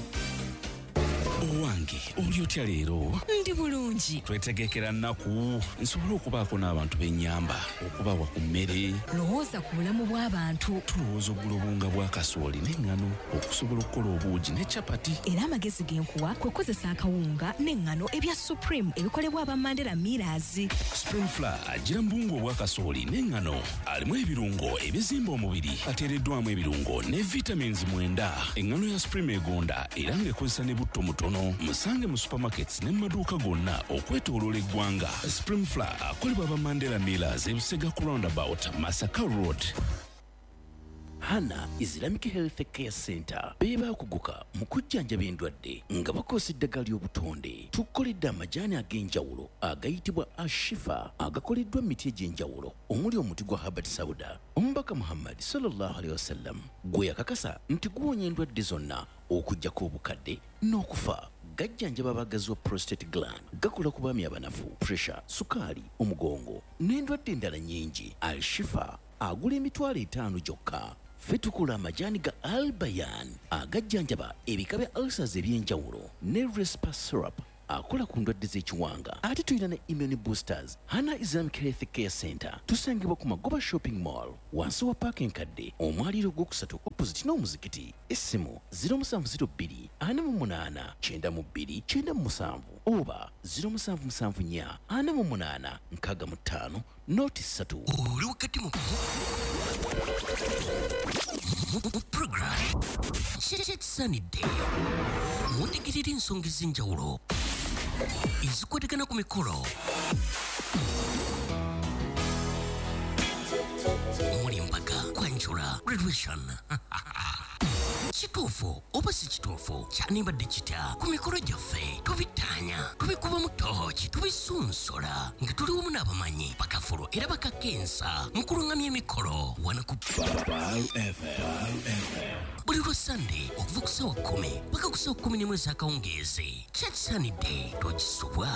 Owange oli otya leero? Ndi bulungi. Twetegekera nnaku nsobola okubaako n'abantu b'ennyamba okubawa ku mmere. Lowooza ku bulamu bw'abantu. Tulowooza oggula obunga bwa kasooli n'eŋŋano okusobola okukola obuugi ne capati. Era amagezi genkuwa kwe kukozesa akawunga n'eŋŋano ebya Supreme ebikolebwa aba Mandela Millers. Supreme Flour agira mu buwunga obwa kasooli n'eŋŋano alimu ebirungo ebizimba omubiri, ateereddwamu ebirungo ne vitamins mwenda. Eŋŋano ya Supreme egonda era ng'ekozesa ne butto mutono. Musange mu supermarkets ne maduuka gonna okwetooloola eggwanga. Supreme Flour akolebwa aba Mandela Millers ebisega ku roundabout Masaka Road. Hana Islamic Health Care Center beba kuguka mu kujjanjaba endwadde nga bakozesa eddagala ly'obutonde. Tukoledde amajaani ag'enjawulo agayitibwa Ashifa agakoleddwa emiti egy'enjawulo omuli omuti gwa Habat Sauda. Omubaka Muhammad sallallahu alaihi wasallam gwe yakakasa nti guwonya endwadde zonna okuggyako obukadde n'okufa. Gajjanjaba abagazi wa prostate gland, gakola ku baami abanafu, pressure, sukaali, omugongo n'endwadde endala nnyingi. Al-Shifa agula emitwalo etaano gyokka. Ffe tukula amajaani ga Al-Bayan agajjanjaba ebika bya ulcers eby'enjawulo ne Respa syrup akola ku ndwadde z'ekiwanga. Ate tulina ne immune boosters. Hana Islamic Health Care Center tusangibwa ku Magoba Shopping Mall wansi wa Park Enkadde omwaliro ogwokusatu opposite n'omuzikiti. Essimu zero seven zero two ana mu munaana kyenda mu bbiri kyenda mu musanvu oba zero seven seven four ana mu munaana nkaaga mu ttaano noti ssatu. Oli wakati mu program Chet Sunny Day mutegerera ensonga ez'enjawulo ezikwatagana ku mikolo omuli mpaka kwanjula graduation. Kituufu oba si kituufu kyandibadde kitya ku mikolo gyaffe tubitaanya tubikuba mu tooki tubisunsola nga tuli wamu n'abamanyi bakafulu era bakakensa mu kulungamya emikolo wano ku Baal F M. Buli lwa Sunday okuva ku ssaawa kumi paka ku ssaawa kumi n'emu ez'akawungeezi. Chet Sunny Day tokisobwa.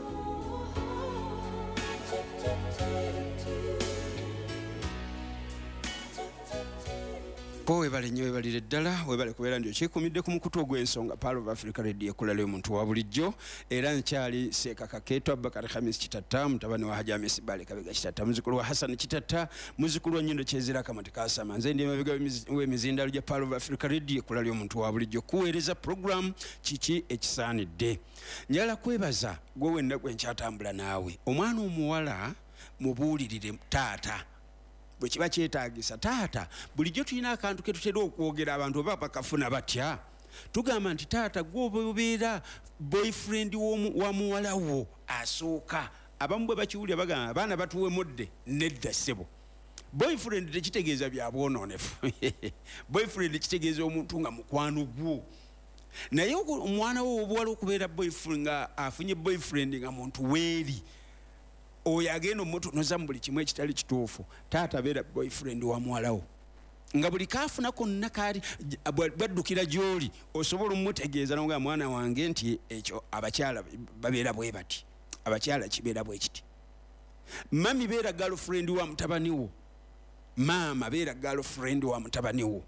Po webale nnyo webalire ddala webale kubeera ndio kyekumidde ku mukutu ogw'ensonga Pearl of Africa Radio ekulala omuntu wa bulijjo era nkyali Seeka Kaketo Abubakar Khamis Kitatta mutabani wa Haji Amis Bale Kabega Kitatta muzukulu wa Hassan Kitatta muzukulu wa Nyindo Kyezira Kamati Kasama nze ndi emabega w'emizindalo gya Pearl of Africa Radio ekulala omuntu wa bulijjo kuweereza program kiki ekisaanidde. Njala kwebaza gwe wenna gwe nkyatambula naawe omwana omuwala mubuulirire taata bwe kiba kyetaagisa taata bulijjo tulina akantu ke tutera okwogera abantu oba bakafuna batya tugamba nti taata gwobeera boyfriend wa muwala wo asooka. Abamu bwe bakiwulira bagamba abaana batuwemudde nedda ssebo. Boyfriend tekitegeeza bya bwonoonefu boyfriend kitegeeza omuntu nga mukwano gwo naye omwana wo obuwala okubeera boyfriend nga afunye boyfriend nga muntu weeri oyo agenda omutunoza mu buli kimu ekitali kituufu taata beera boyfriend wa muwalawo nga buli kaafuna konna kaali baddukira gy'oli osobola omutegeeza nonga mwana wange nti ekyo abakyala babeera bwe bati abakyala kibeera bwe kiti. Mami beera girlfriend wa mutabani wo maama beera girlfriend wa mutabani wo.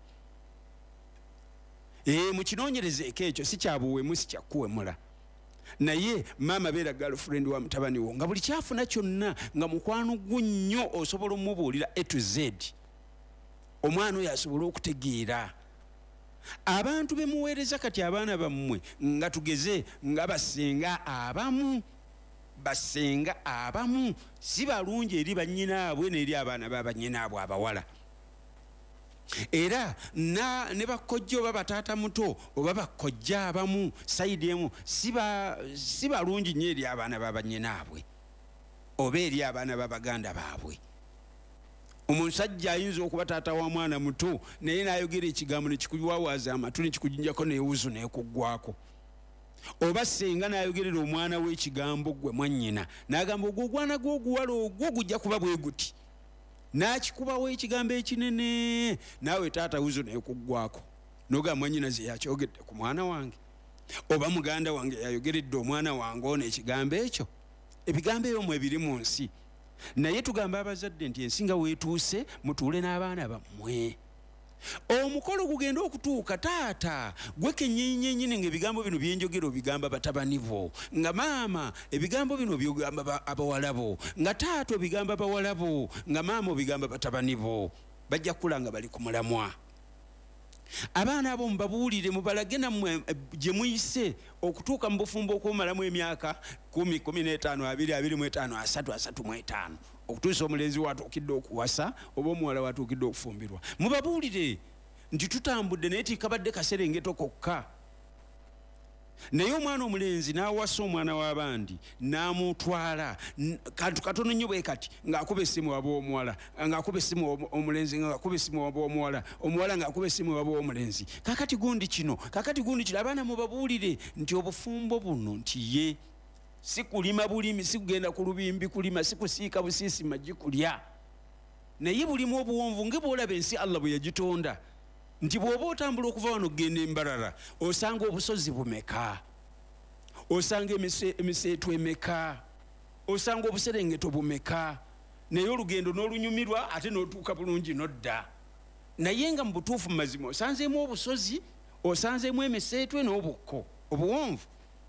E mu kinoonyereze ekyo si kyabuwemu si kyakuwemula naye maama beera girlfriend wa mutabani wo nga buli kyafuna kyonna nga mukwano gwo nnyo osobola omubuulira A to Z omwana oyo asobola okutegeera. Abantu bemuweereza kati abaana bammwe nga tugeze nga basenga abamu basenga abamu si balungi eri bannyinaabwe n'eri abaana b'abannyinaabwe abawala era na ne bakojja oba bataata muto oba bakojja abamu sayidi emu siba sibalungi nnyo eri abaana b'abannyinaabwe oba eri abaana b'abaganda baabwe. Omusajja ayinza okuba taata wa mwana muto naye n'ayogera ekigambo ne kikuwawaaza amatu ne kikujinjako n'ewuzu n'ekuggwako. Oba senga n'ayogerera omwana we ekigambo gwe mwannyina n'agamba ogwo ogwana gw'oguwala ogwo gujja kuba bwe guti n'akikubawo ekigambo ekinene naawe taata wuzo n'ekuggwako n'ogamba mwannyina ze yakyogedde ku mwana wange oba muganda wange yayogeredde omwana wange ono ekigambo ekyo. Ebigambo ebyo mwe biri mu nsi naye tugamba abazadde nti ensi nga weetuuse mutuule n'abaana bammwe. Omukolo gugenda okutuuka taata gwe kennyinnyinnyini ng'ebigambo bino byenjogera obigamba batabani bo nga maama ebigambo bino byogamba abawala bo nga taata obigamba bawala bo nga maama obigamba batabani bo. Bajja kukula nga bali ku mulamwa. Abaana abo mubabuulire mubalage nammwe gye muyise okutuuka mu bufumbo okumalamu emyaka kumi kumi n'etaano abiri abiri mu etaano asatu asatu mu etaano okutuusa omulenzi watuukidde okuwasa oba omuwala watuukidde okufumbirwa. Mubabuulire nti tutambudde naye tikabadde kaserengeto kokka. naye omwana omulenzi n'awasa omwana w'abandi n'amutwala kantu katono nnyo bwe kati ng'akuba essimu waba omuwala ng'akuba essimu omulenzi ng'akuba essimu waba omuwala omuwala ng'akuba essimu waba omulenzi kakati gundi kino kakati gundi kino abaana mubabuulire nti obufumbo buno nti ye si kulima bulimi si kugenda ku lubimbi kulima si kusiika busiisi maggi kulya naye bulimu obuwonvu nga bw'olaba ensi Allah bwe yagitonda nti bw'oba otambula okuva wano okugenda embarara osanga obusozi bumeka osanga emiseetu emeka osanga obuserengeto bumeka naye olugendo n'olunyumirwa ate n'otuuka bulungi nodda naye nga mu butuufu mu mazima osanzeemu obusozi osanzeemu emiseetwe n'obukko obuwonvu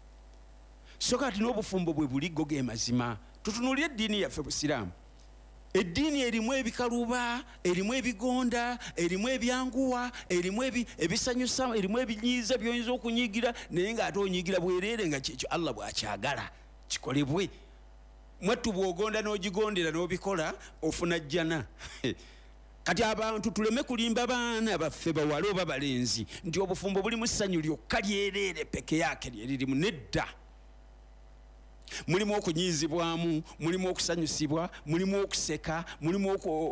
so kati n'obufumbo bwe buliggo ge mazima tutunuulire eddiini yaffe busiraamu eddiini erimu ebikaluba erimu ebigonda erimu ebyanguwa erimu ebisanyusa erimu ebinyiiza by'oyinza okunyiigira naye ng'ate onyiigira bwereere nga kyekyo Allah bw'akyagala kikolebwe mwattu bw'ogonda n'ogigondera n'obikola ofuna jjana kati abantu tuleme kulimba baana baffe bawale oba balenzi nti obufumbo bulimu ssanyu lyokka lyereere peke yake lyeririmu nedda mulimu okunyiizibwamu mulimu okusanyusibwa mulimu okuseka mulimu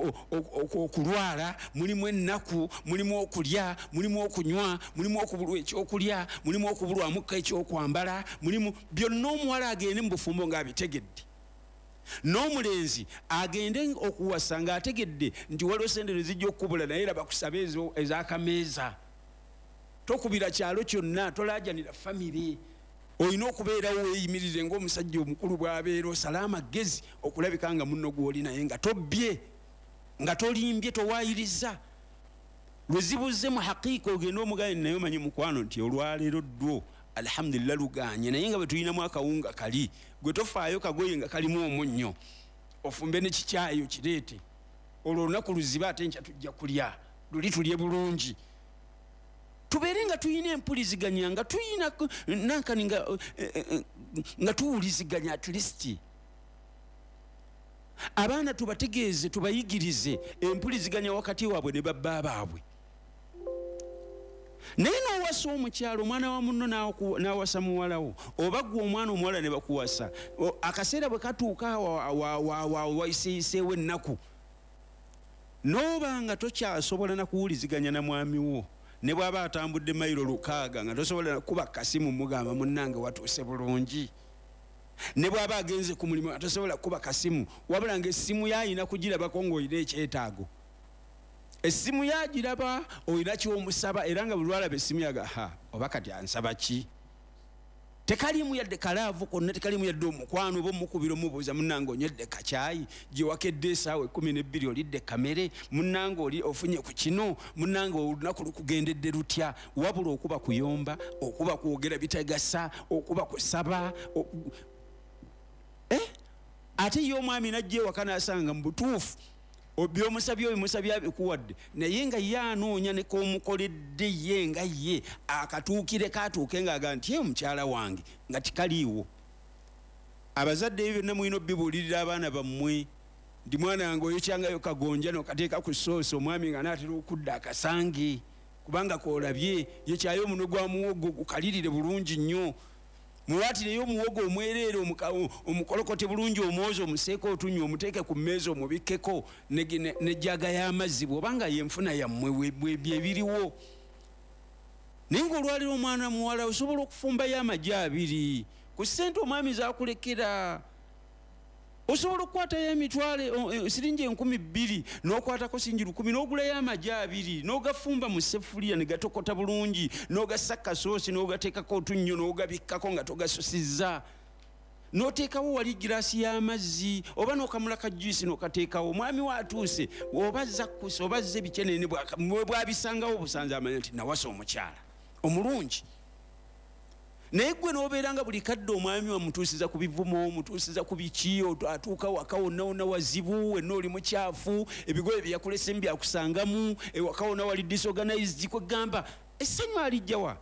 okulwala mulimu ennaku mulimu okulya mulimu okunywa mulimu okubulwa ekyokulya mulimu okubulwamukka ekyokwambala mulimu byonna omuwala agende mu bufumbo ng'abitegedde n'omulenzi agende okuwasa ng'ategedde nti waliwo sente zijja okukubula naye era bakusabe ez'akameeza tokubira kyalo kyonna tolaajanira famire olina okubeerawo weeyimirire ng'omusajja omukulu bw'abeera osala amagezi okulabika nga munno gw'oli naye nga tobbye nga tolimbye towaayiriza lwe zibuze mu haqiika ogenda omugane naye omanyi mukwano nti olwaleero ddwo alhamdulillah luganye naye nga bwe tulinamu akawunga kali gwe tofaayo kagoye nga kalimu omunnyo ofumbe ne kikyayo kireete olwo olunaku luziba ate nkya tujja kulya luli tulye bulungi tubeere nga tuyina empuliziganya nga tuyina nankani nga, nga tuwuliziganya at least abaana tubategeeze tubayigirize empuliziganya wakati waabwe ne babba baabwe naye n'owasa omukyalo omwana wa munno n'awasa muwalawo oba gwe omwana omuwala ne bakuwasa akaseera bwe katuuka wayiseeyiseewo ennaku n'oba nga tokyasobola nakuwuliziganya na mwami wo ne bw'aba atambudde mayiro lukaaga nga tosobola kuba kasimu mugamba munnange watuuse bulungi ne bw'aba agenze ku mulimu tosobola kuba kasimu wabula ng'essimu yayina kugirabako ng'olina ekyetaago essimu yagiraba olina kyomusaba era nga buli lwalaba essimu yaga ha oba kati ansaba ki tekalimu yadde kalaavu konna tekalimu yadde omukwano oba omukubira omubuuza munnange onywedde kacyayi gyewakedde esaawa ekkumi n'ebbiri olidde kamere munnange oli ofunye ku kino munnange olunaku lukugendedde lutya wabula okuba kuyomba okuba kwogera bitegasa okuba kusaba eh? ate ye omwami najja ewaka n'asanga mu butuufu byomusabye obimusabye abikuwadde naye nga ye anoonya ne k'omukoledde ye nga ye akatuukire katuuke ng'aga nti ye mukyala wange nga tikaliiwo abazadde ebyo byonna mulina obibuulirira abaana bammwe ndi mwana wange oyokyangayo kagonja nokateeka ku soosi omwami nga naatera okudda akasange kubanga koolabye yekyayo omuno gwa muwogo gukalirire bulungi nnyo muwaatireyo omuwogo omwereere omukolokote bulungi omwozi omuseeko otunywa omuteeke ku mmeeza omubikkeko nejjaga y'amazzi bw'obanga yenfuna yammwe byebiriwo naye ng'olwalira omwana muwala osobola okufumbayo amagi abiri ku ssente omwami zaakulekera osobola okukwatayo emitwalo siringi enkumi bbiri n'okwatako singi lukumi n'ogulayo amagi abiri n'ogafumba mu sefuliya ne gatokota bulungi n'ogassa kasoosi n'ogateekako otunnyo n'ogabikkako nga togasusizza n'oteekawo wali giraasi y'amazzi oba n'okamula ka juice n'okateekawo omwami waatuuse oba zakkusa oba zze bikenene bwabisangawo obusanze amanya nti nawasa omukyala omulungi naye gwe n'obeera nga buli kadde omwami wamutuusiza ku bivumo omutuusiza ku biki atuuka waka wonna wonna wazibu wenna oli mukyafu ebigoye byeyakulesemu byakusangamu ewaka wonna wali disorganized kwegamba essanyu alijjawa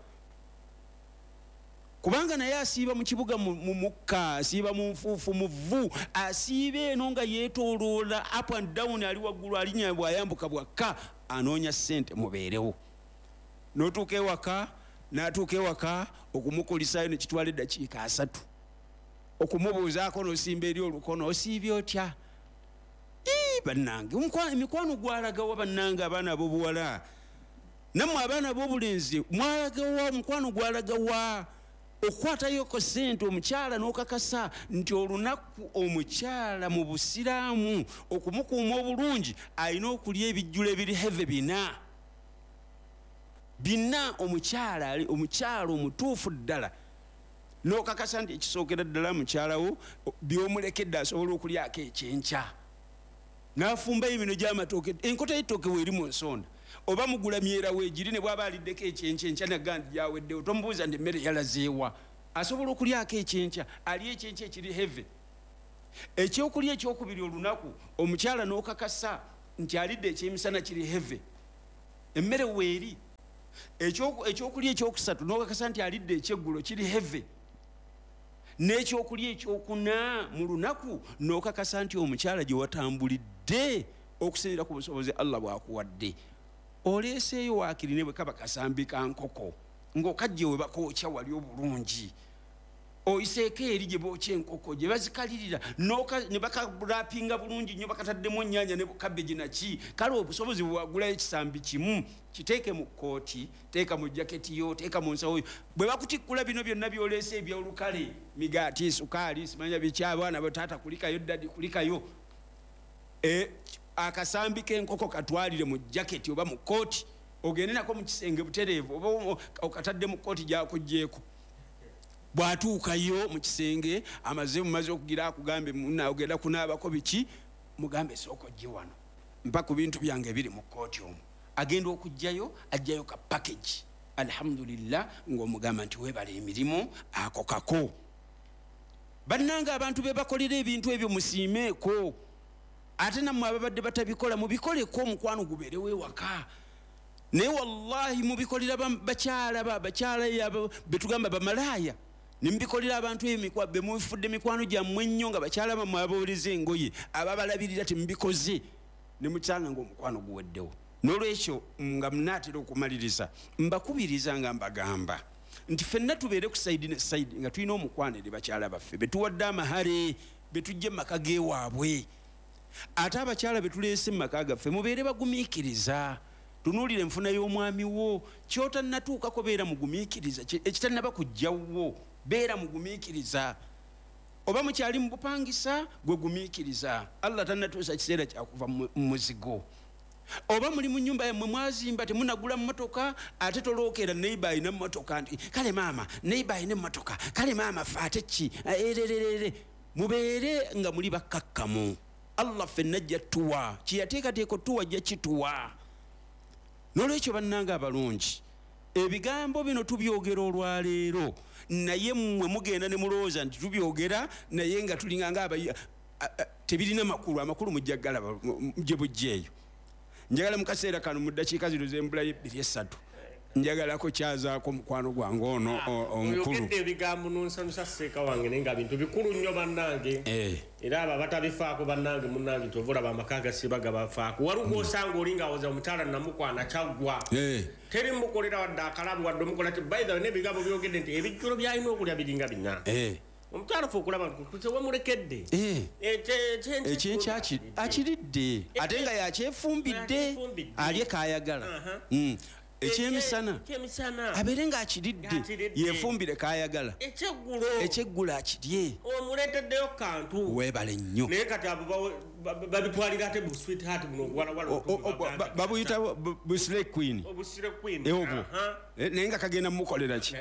kubanga naye asiiba mu kibuga mu mukka asiiba mu nfuufu mu vvu asiiba eno nga yeetooloola up and down ali waggulu alinya bw'ayambuka bwakka anoonya ssente mubeerewo n'otuuka ewaka n'atuuka ewaka okumukulisayo nekitwala eddakiika asatu okumubuuzaako nosimba eri olukono osiibye otya bannange emikwano gwalagawa bannange abaana abobuwala nammwe abaana b'obulenzi mwalagawa omukwano gwalagawa okukwatayo ko ssente omukyala n'okakasa nti olunaku omukyala mu busiraamu okumukuuma obulungi alina okulya ebijjulo ebiri heve bina bina omukyala omukyala omutuufu ddala n'okakasa nti ekisookera ddala mukyalawo byomulekedde asobola okulyako ekyenkya n'afumbayo emino gy'amatooke enkota y'ettooke weeri mu nsonda oba mugula myera weegiri ne bw'aba aliddeko ekyenkya enkya nagga nti gyaweddewo tomubuuza nti emmere yalazeewa asobola okulyako ekyenkya ali ekyenkya ekiri heve ekyokulya ekyokubiri olunaku omukyala n'okakasa nti alidde ekyemisana kiri heve emmere weeri ekyokulya ekyokusatu n'okakasa nti alidde ekyeggulo kiri heve n'ekyokulya ekyokuna mu lunaku n'okakasa nti omukyala gye watambulidde okusinziira ku busobozi Allah bw'akuwadde oleeseeyo waakirine bwe kaba kasambi ka nkoko ng'okajje we bakookya wali obulungi oyiseeko eri gye bookya enkoko gye bazikalirira ne bakarapinga bulungi nnyo bakataddemu ennyaanya ne kabeji naki kale obusobozi bwewagulayo ekisambi kimu kiteeke mu kkooti teeka mu jaketi yo teeka mu nsawo yo bwe bakutikkula bino byonna byoleese ebyolukale migaati sukaali simanya biki abaana bataata kulikayo ddadi kulikayo akasambi k'enkoko katwalire mu jaketi oba mu kkooti ogende nako mu kisenge butereevu oba okatadde mu kkooti gyakugjeeko bw'atuukayo mu kisenge amaze mumaze okugira akugambe munna ogenda kunaabako biki mugambe sooka ojje wano mpa ku bintu byange biri mu kkooti omwo agenda okujjayo ajjayo ka package alhamdulillah ng'omugamba nti weebala emirimu ako kako bannanga abantu be bakolera ebintu ebyo musiimeeko ate nammwe ababadde batabikola mubikoleko omukwano gubeerewo ewaka naye wallahi mubikolera bakyala bakyala betugamba bamalaaya nimubikolera abantu be mubifudde mikwano gyammwe ennyo nga bakyala bammwe abaoleza engoye ababalabirira temubikoze ne mukyanga ng'omukwano guweddewo n'olwekyo nga munaatera okumaliriza mbakubiriza nga mbagamba nti ffenna tubeere ku sayidi ne sayidi nga tulina omukwano eri bakyala baffe betuwadde amahale betujja mu maka geewaabwe ate abakyala betuleese mu maka gaffe mubeere bagumiikiriza tunuulire enfuna y'omwami wo kyotannatuukako beera mugumiikiriza ekitannaba kujjawo beera mugumiikiriza oba mukyali mu bupangisa gwe gumiikiriza Allah tannatuusa kiseera kyakuva mu muzigo oba muli mu nnyumba yammwe mwazimba temunagula mmotoka ate tolookeera neiba alina mmotoka nti kale maama neiba alina emmotoka kale maama fe ate ki erererere mubeere nga muli bakkakkamu Allah ffenna ajja tuwa kyeyateekateeka otuwa ajja kituwa n'olwekyo bannanga abalungi ebigambo bino tubyogera olwaleero naye mmwe mugenda ne mulowooza nti tubyogera naye nga tulinga nga tebirina makulu amakulu mujja galaba gye bujjeeyo njagala mu kaseera kano mu ddakiika zino zembulayo ebbiri essatu njagalako kyazaako mukwano gwange ono omukulu oyogedde ebigambo nonsanyusa seeka wange naye nga bintu bikulu nnyo bannange era abo abatabifaako bannange munnange nti ovulaba amaka gasiba gabafaako waliwo osanga oli ngaawoza omukyala namukwana kyaggwa teri mukolera wadde akalabu wadde omukola ti by the way n'ebigambo byogedde nti ebijjulo byalina okulya biringa bina omukyala fe okulaba wemulekedde ekyenkya akiridde ate nga yakyefumbidde alye kayagala ekyemisana abeere ng'akiridde yeefumbire kayagala ekyeggulo akirye omuleeteddeyo kantu weebale nnyo naye kati abo babitwalira ate bu sweetheart buno babuyita busire queen obwo naye nga kagenda mumukolera ki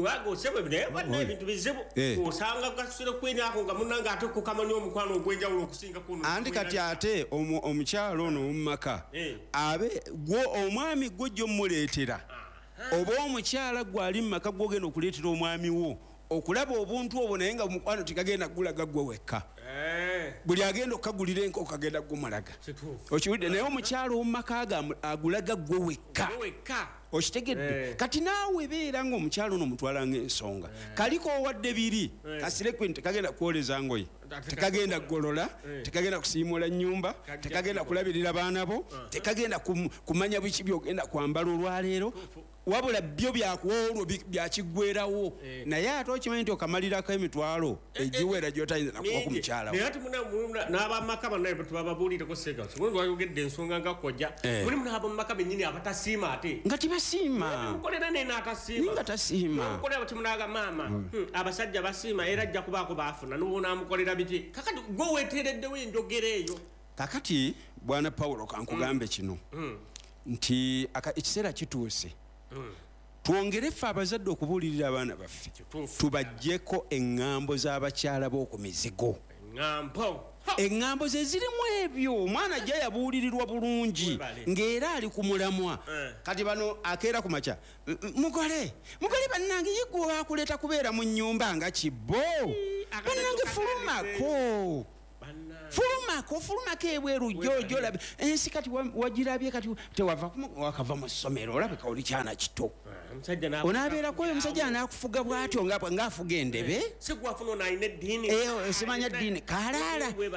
ebintu bizibu osanga gasire queen ako nga munanga ate kukamanya omukwano ogw'enjawulo okusinga kuno anti kati ate omukyalo ono omumaka abe gwo omwami gwo gy'omuleetera oba omukyala gwali mu maka gw'ogenda okuleetera omwami wo okulaba obuntu obwo naye nga omukwano tikagenda kugulaga gwe wekka buli agenda okukagulira enkoko kagenda kugumalaga okiwulidde naye omukyala omumaka agulaga gwe wekka okitegedde kati naawe beera ngaomukyala ono omutwala ngaensonga kaliko owadde biri kasirekwe tekagenda kukwoleza ngoye tekagenda kugolola tekagenda kusiimula nnyumba tekagenda kulabirira baana bo tekagenda kumanya biki byogenda kwambala olwaleero wabula byo byakuolwo byakigwerawo naye ate okimanyi nti okamalirako emitwalo egiwera gyotayinza nakuba ku mukyala naye ati n'abamaka banaye tubababuulireko seeka sibundi wayogedde ensonga nga kkojja mulimu n'abamaka bennyini abatasiima ate nga tibasiima mukolera naye n'atasiima nga tasiima mukolera kimunaaga maama abasajja basiima era ajja kubaako baafuna n'obonaamukolera biki kakati gwe weeteereddewo enjogera eyo kakati bwana Paulo kankugambe kino nti ekiseera kituuse twongere ffe abazadde okubuulirira abaana baffe tubajjeko eŋŋambo z'abakyala b'oku mizigo eŋŋambo ze zirimu ebyo omwana ajja yabuulirirwa bulungi ng'era ali ku mulamwa kati bano akeera ku makya mugole mugole bannange yigwe wakuleeta kubeera mu nnyumba nga kibbo bannange fulumako fulumako fulumako ebweru jojo labi ensi kati wagirabye kati tewava wakava mu ssomero olabika oli kyana kito onaabeerako oyo omusajja anaakufuga bw'atyo ng'afuga endebe sigwafuna ono alina eddiini simanya ddiini kalaala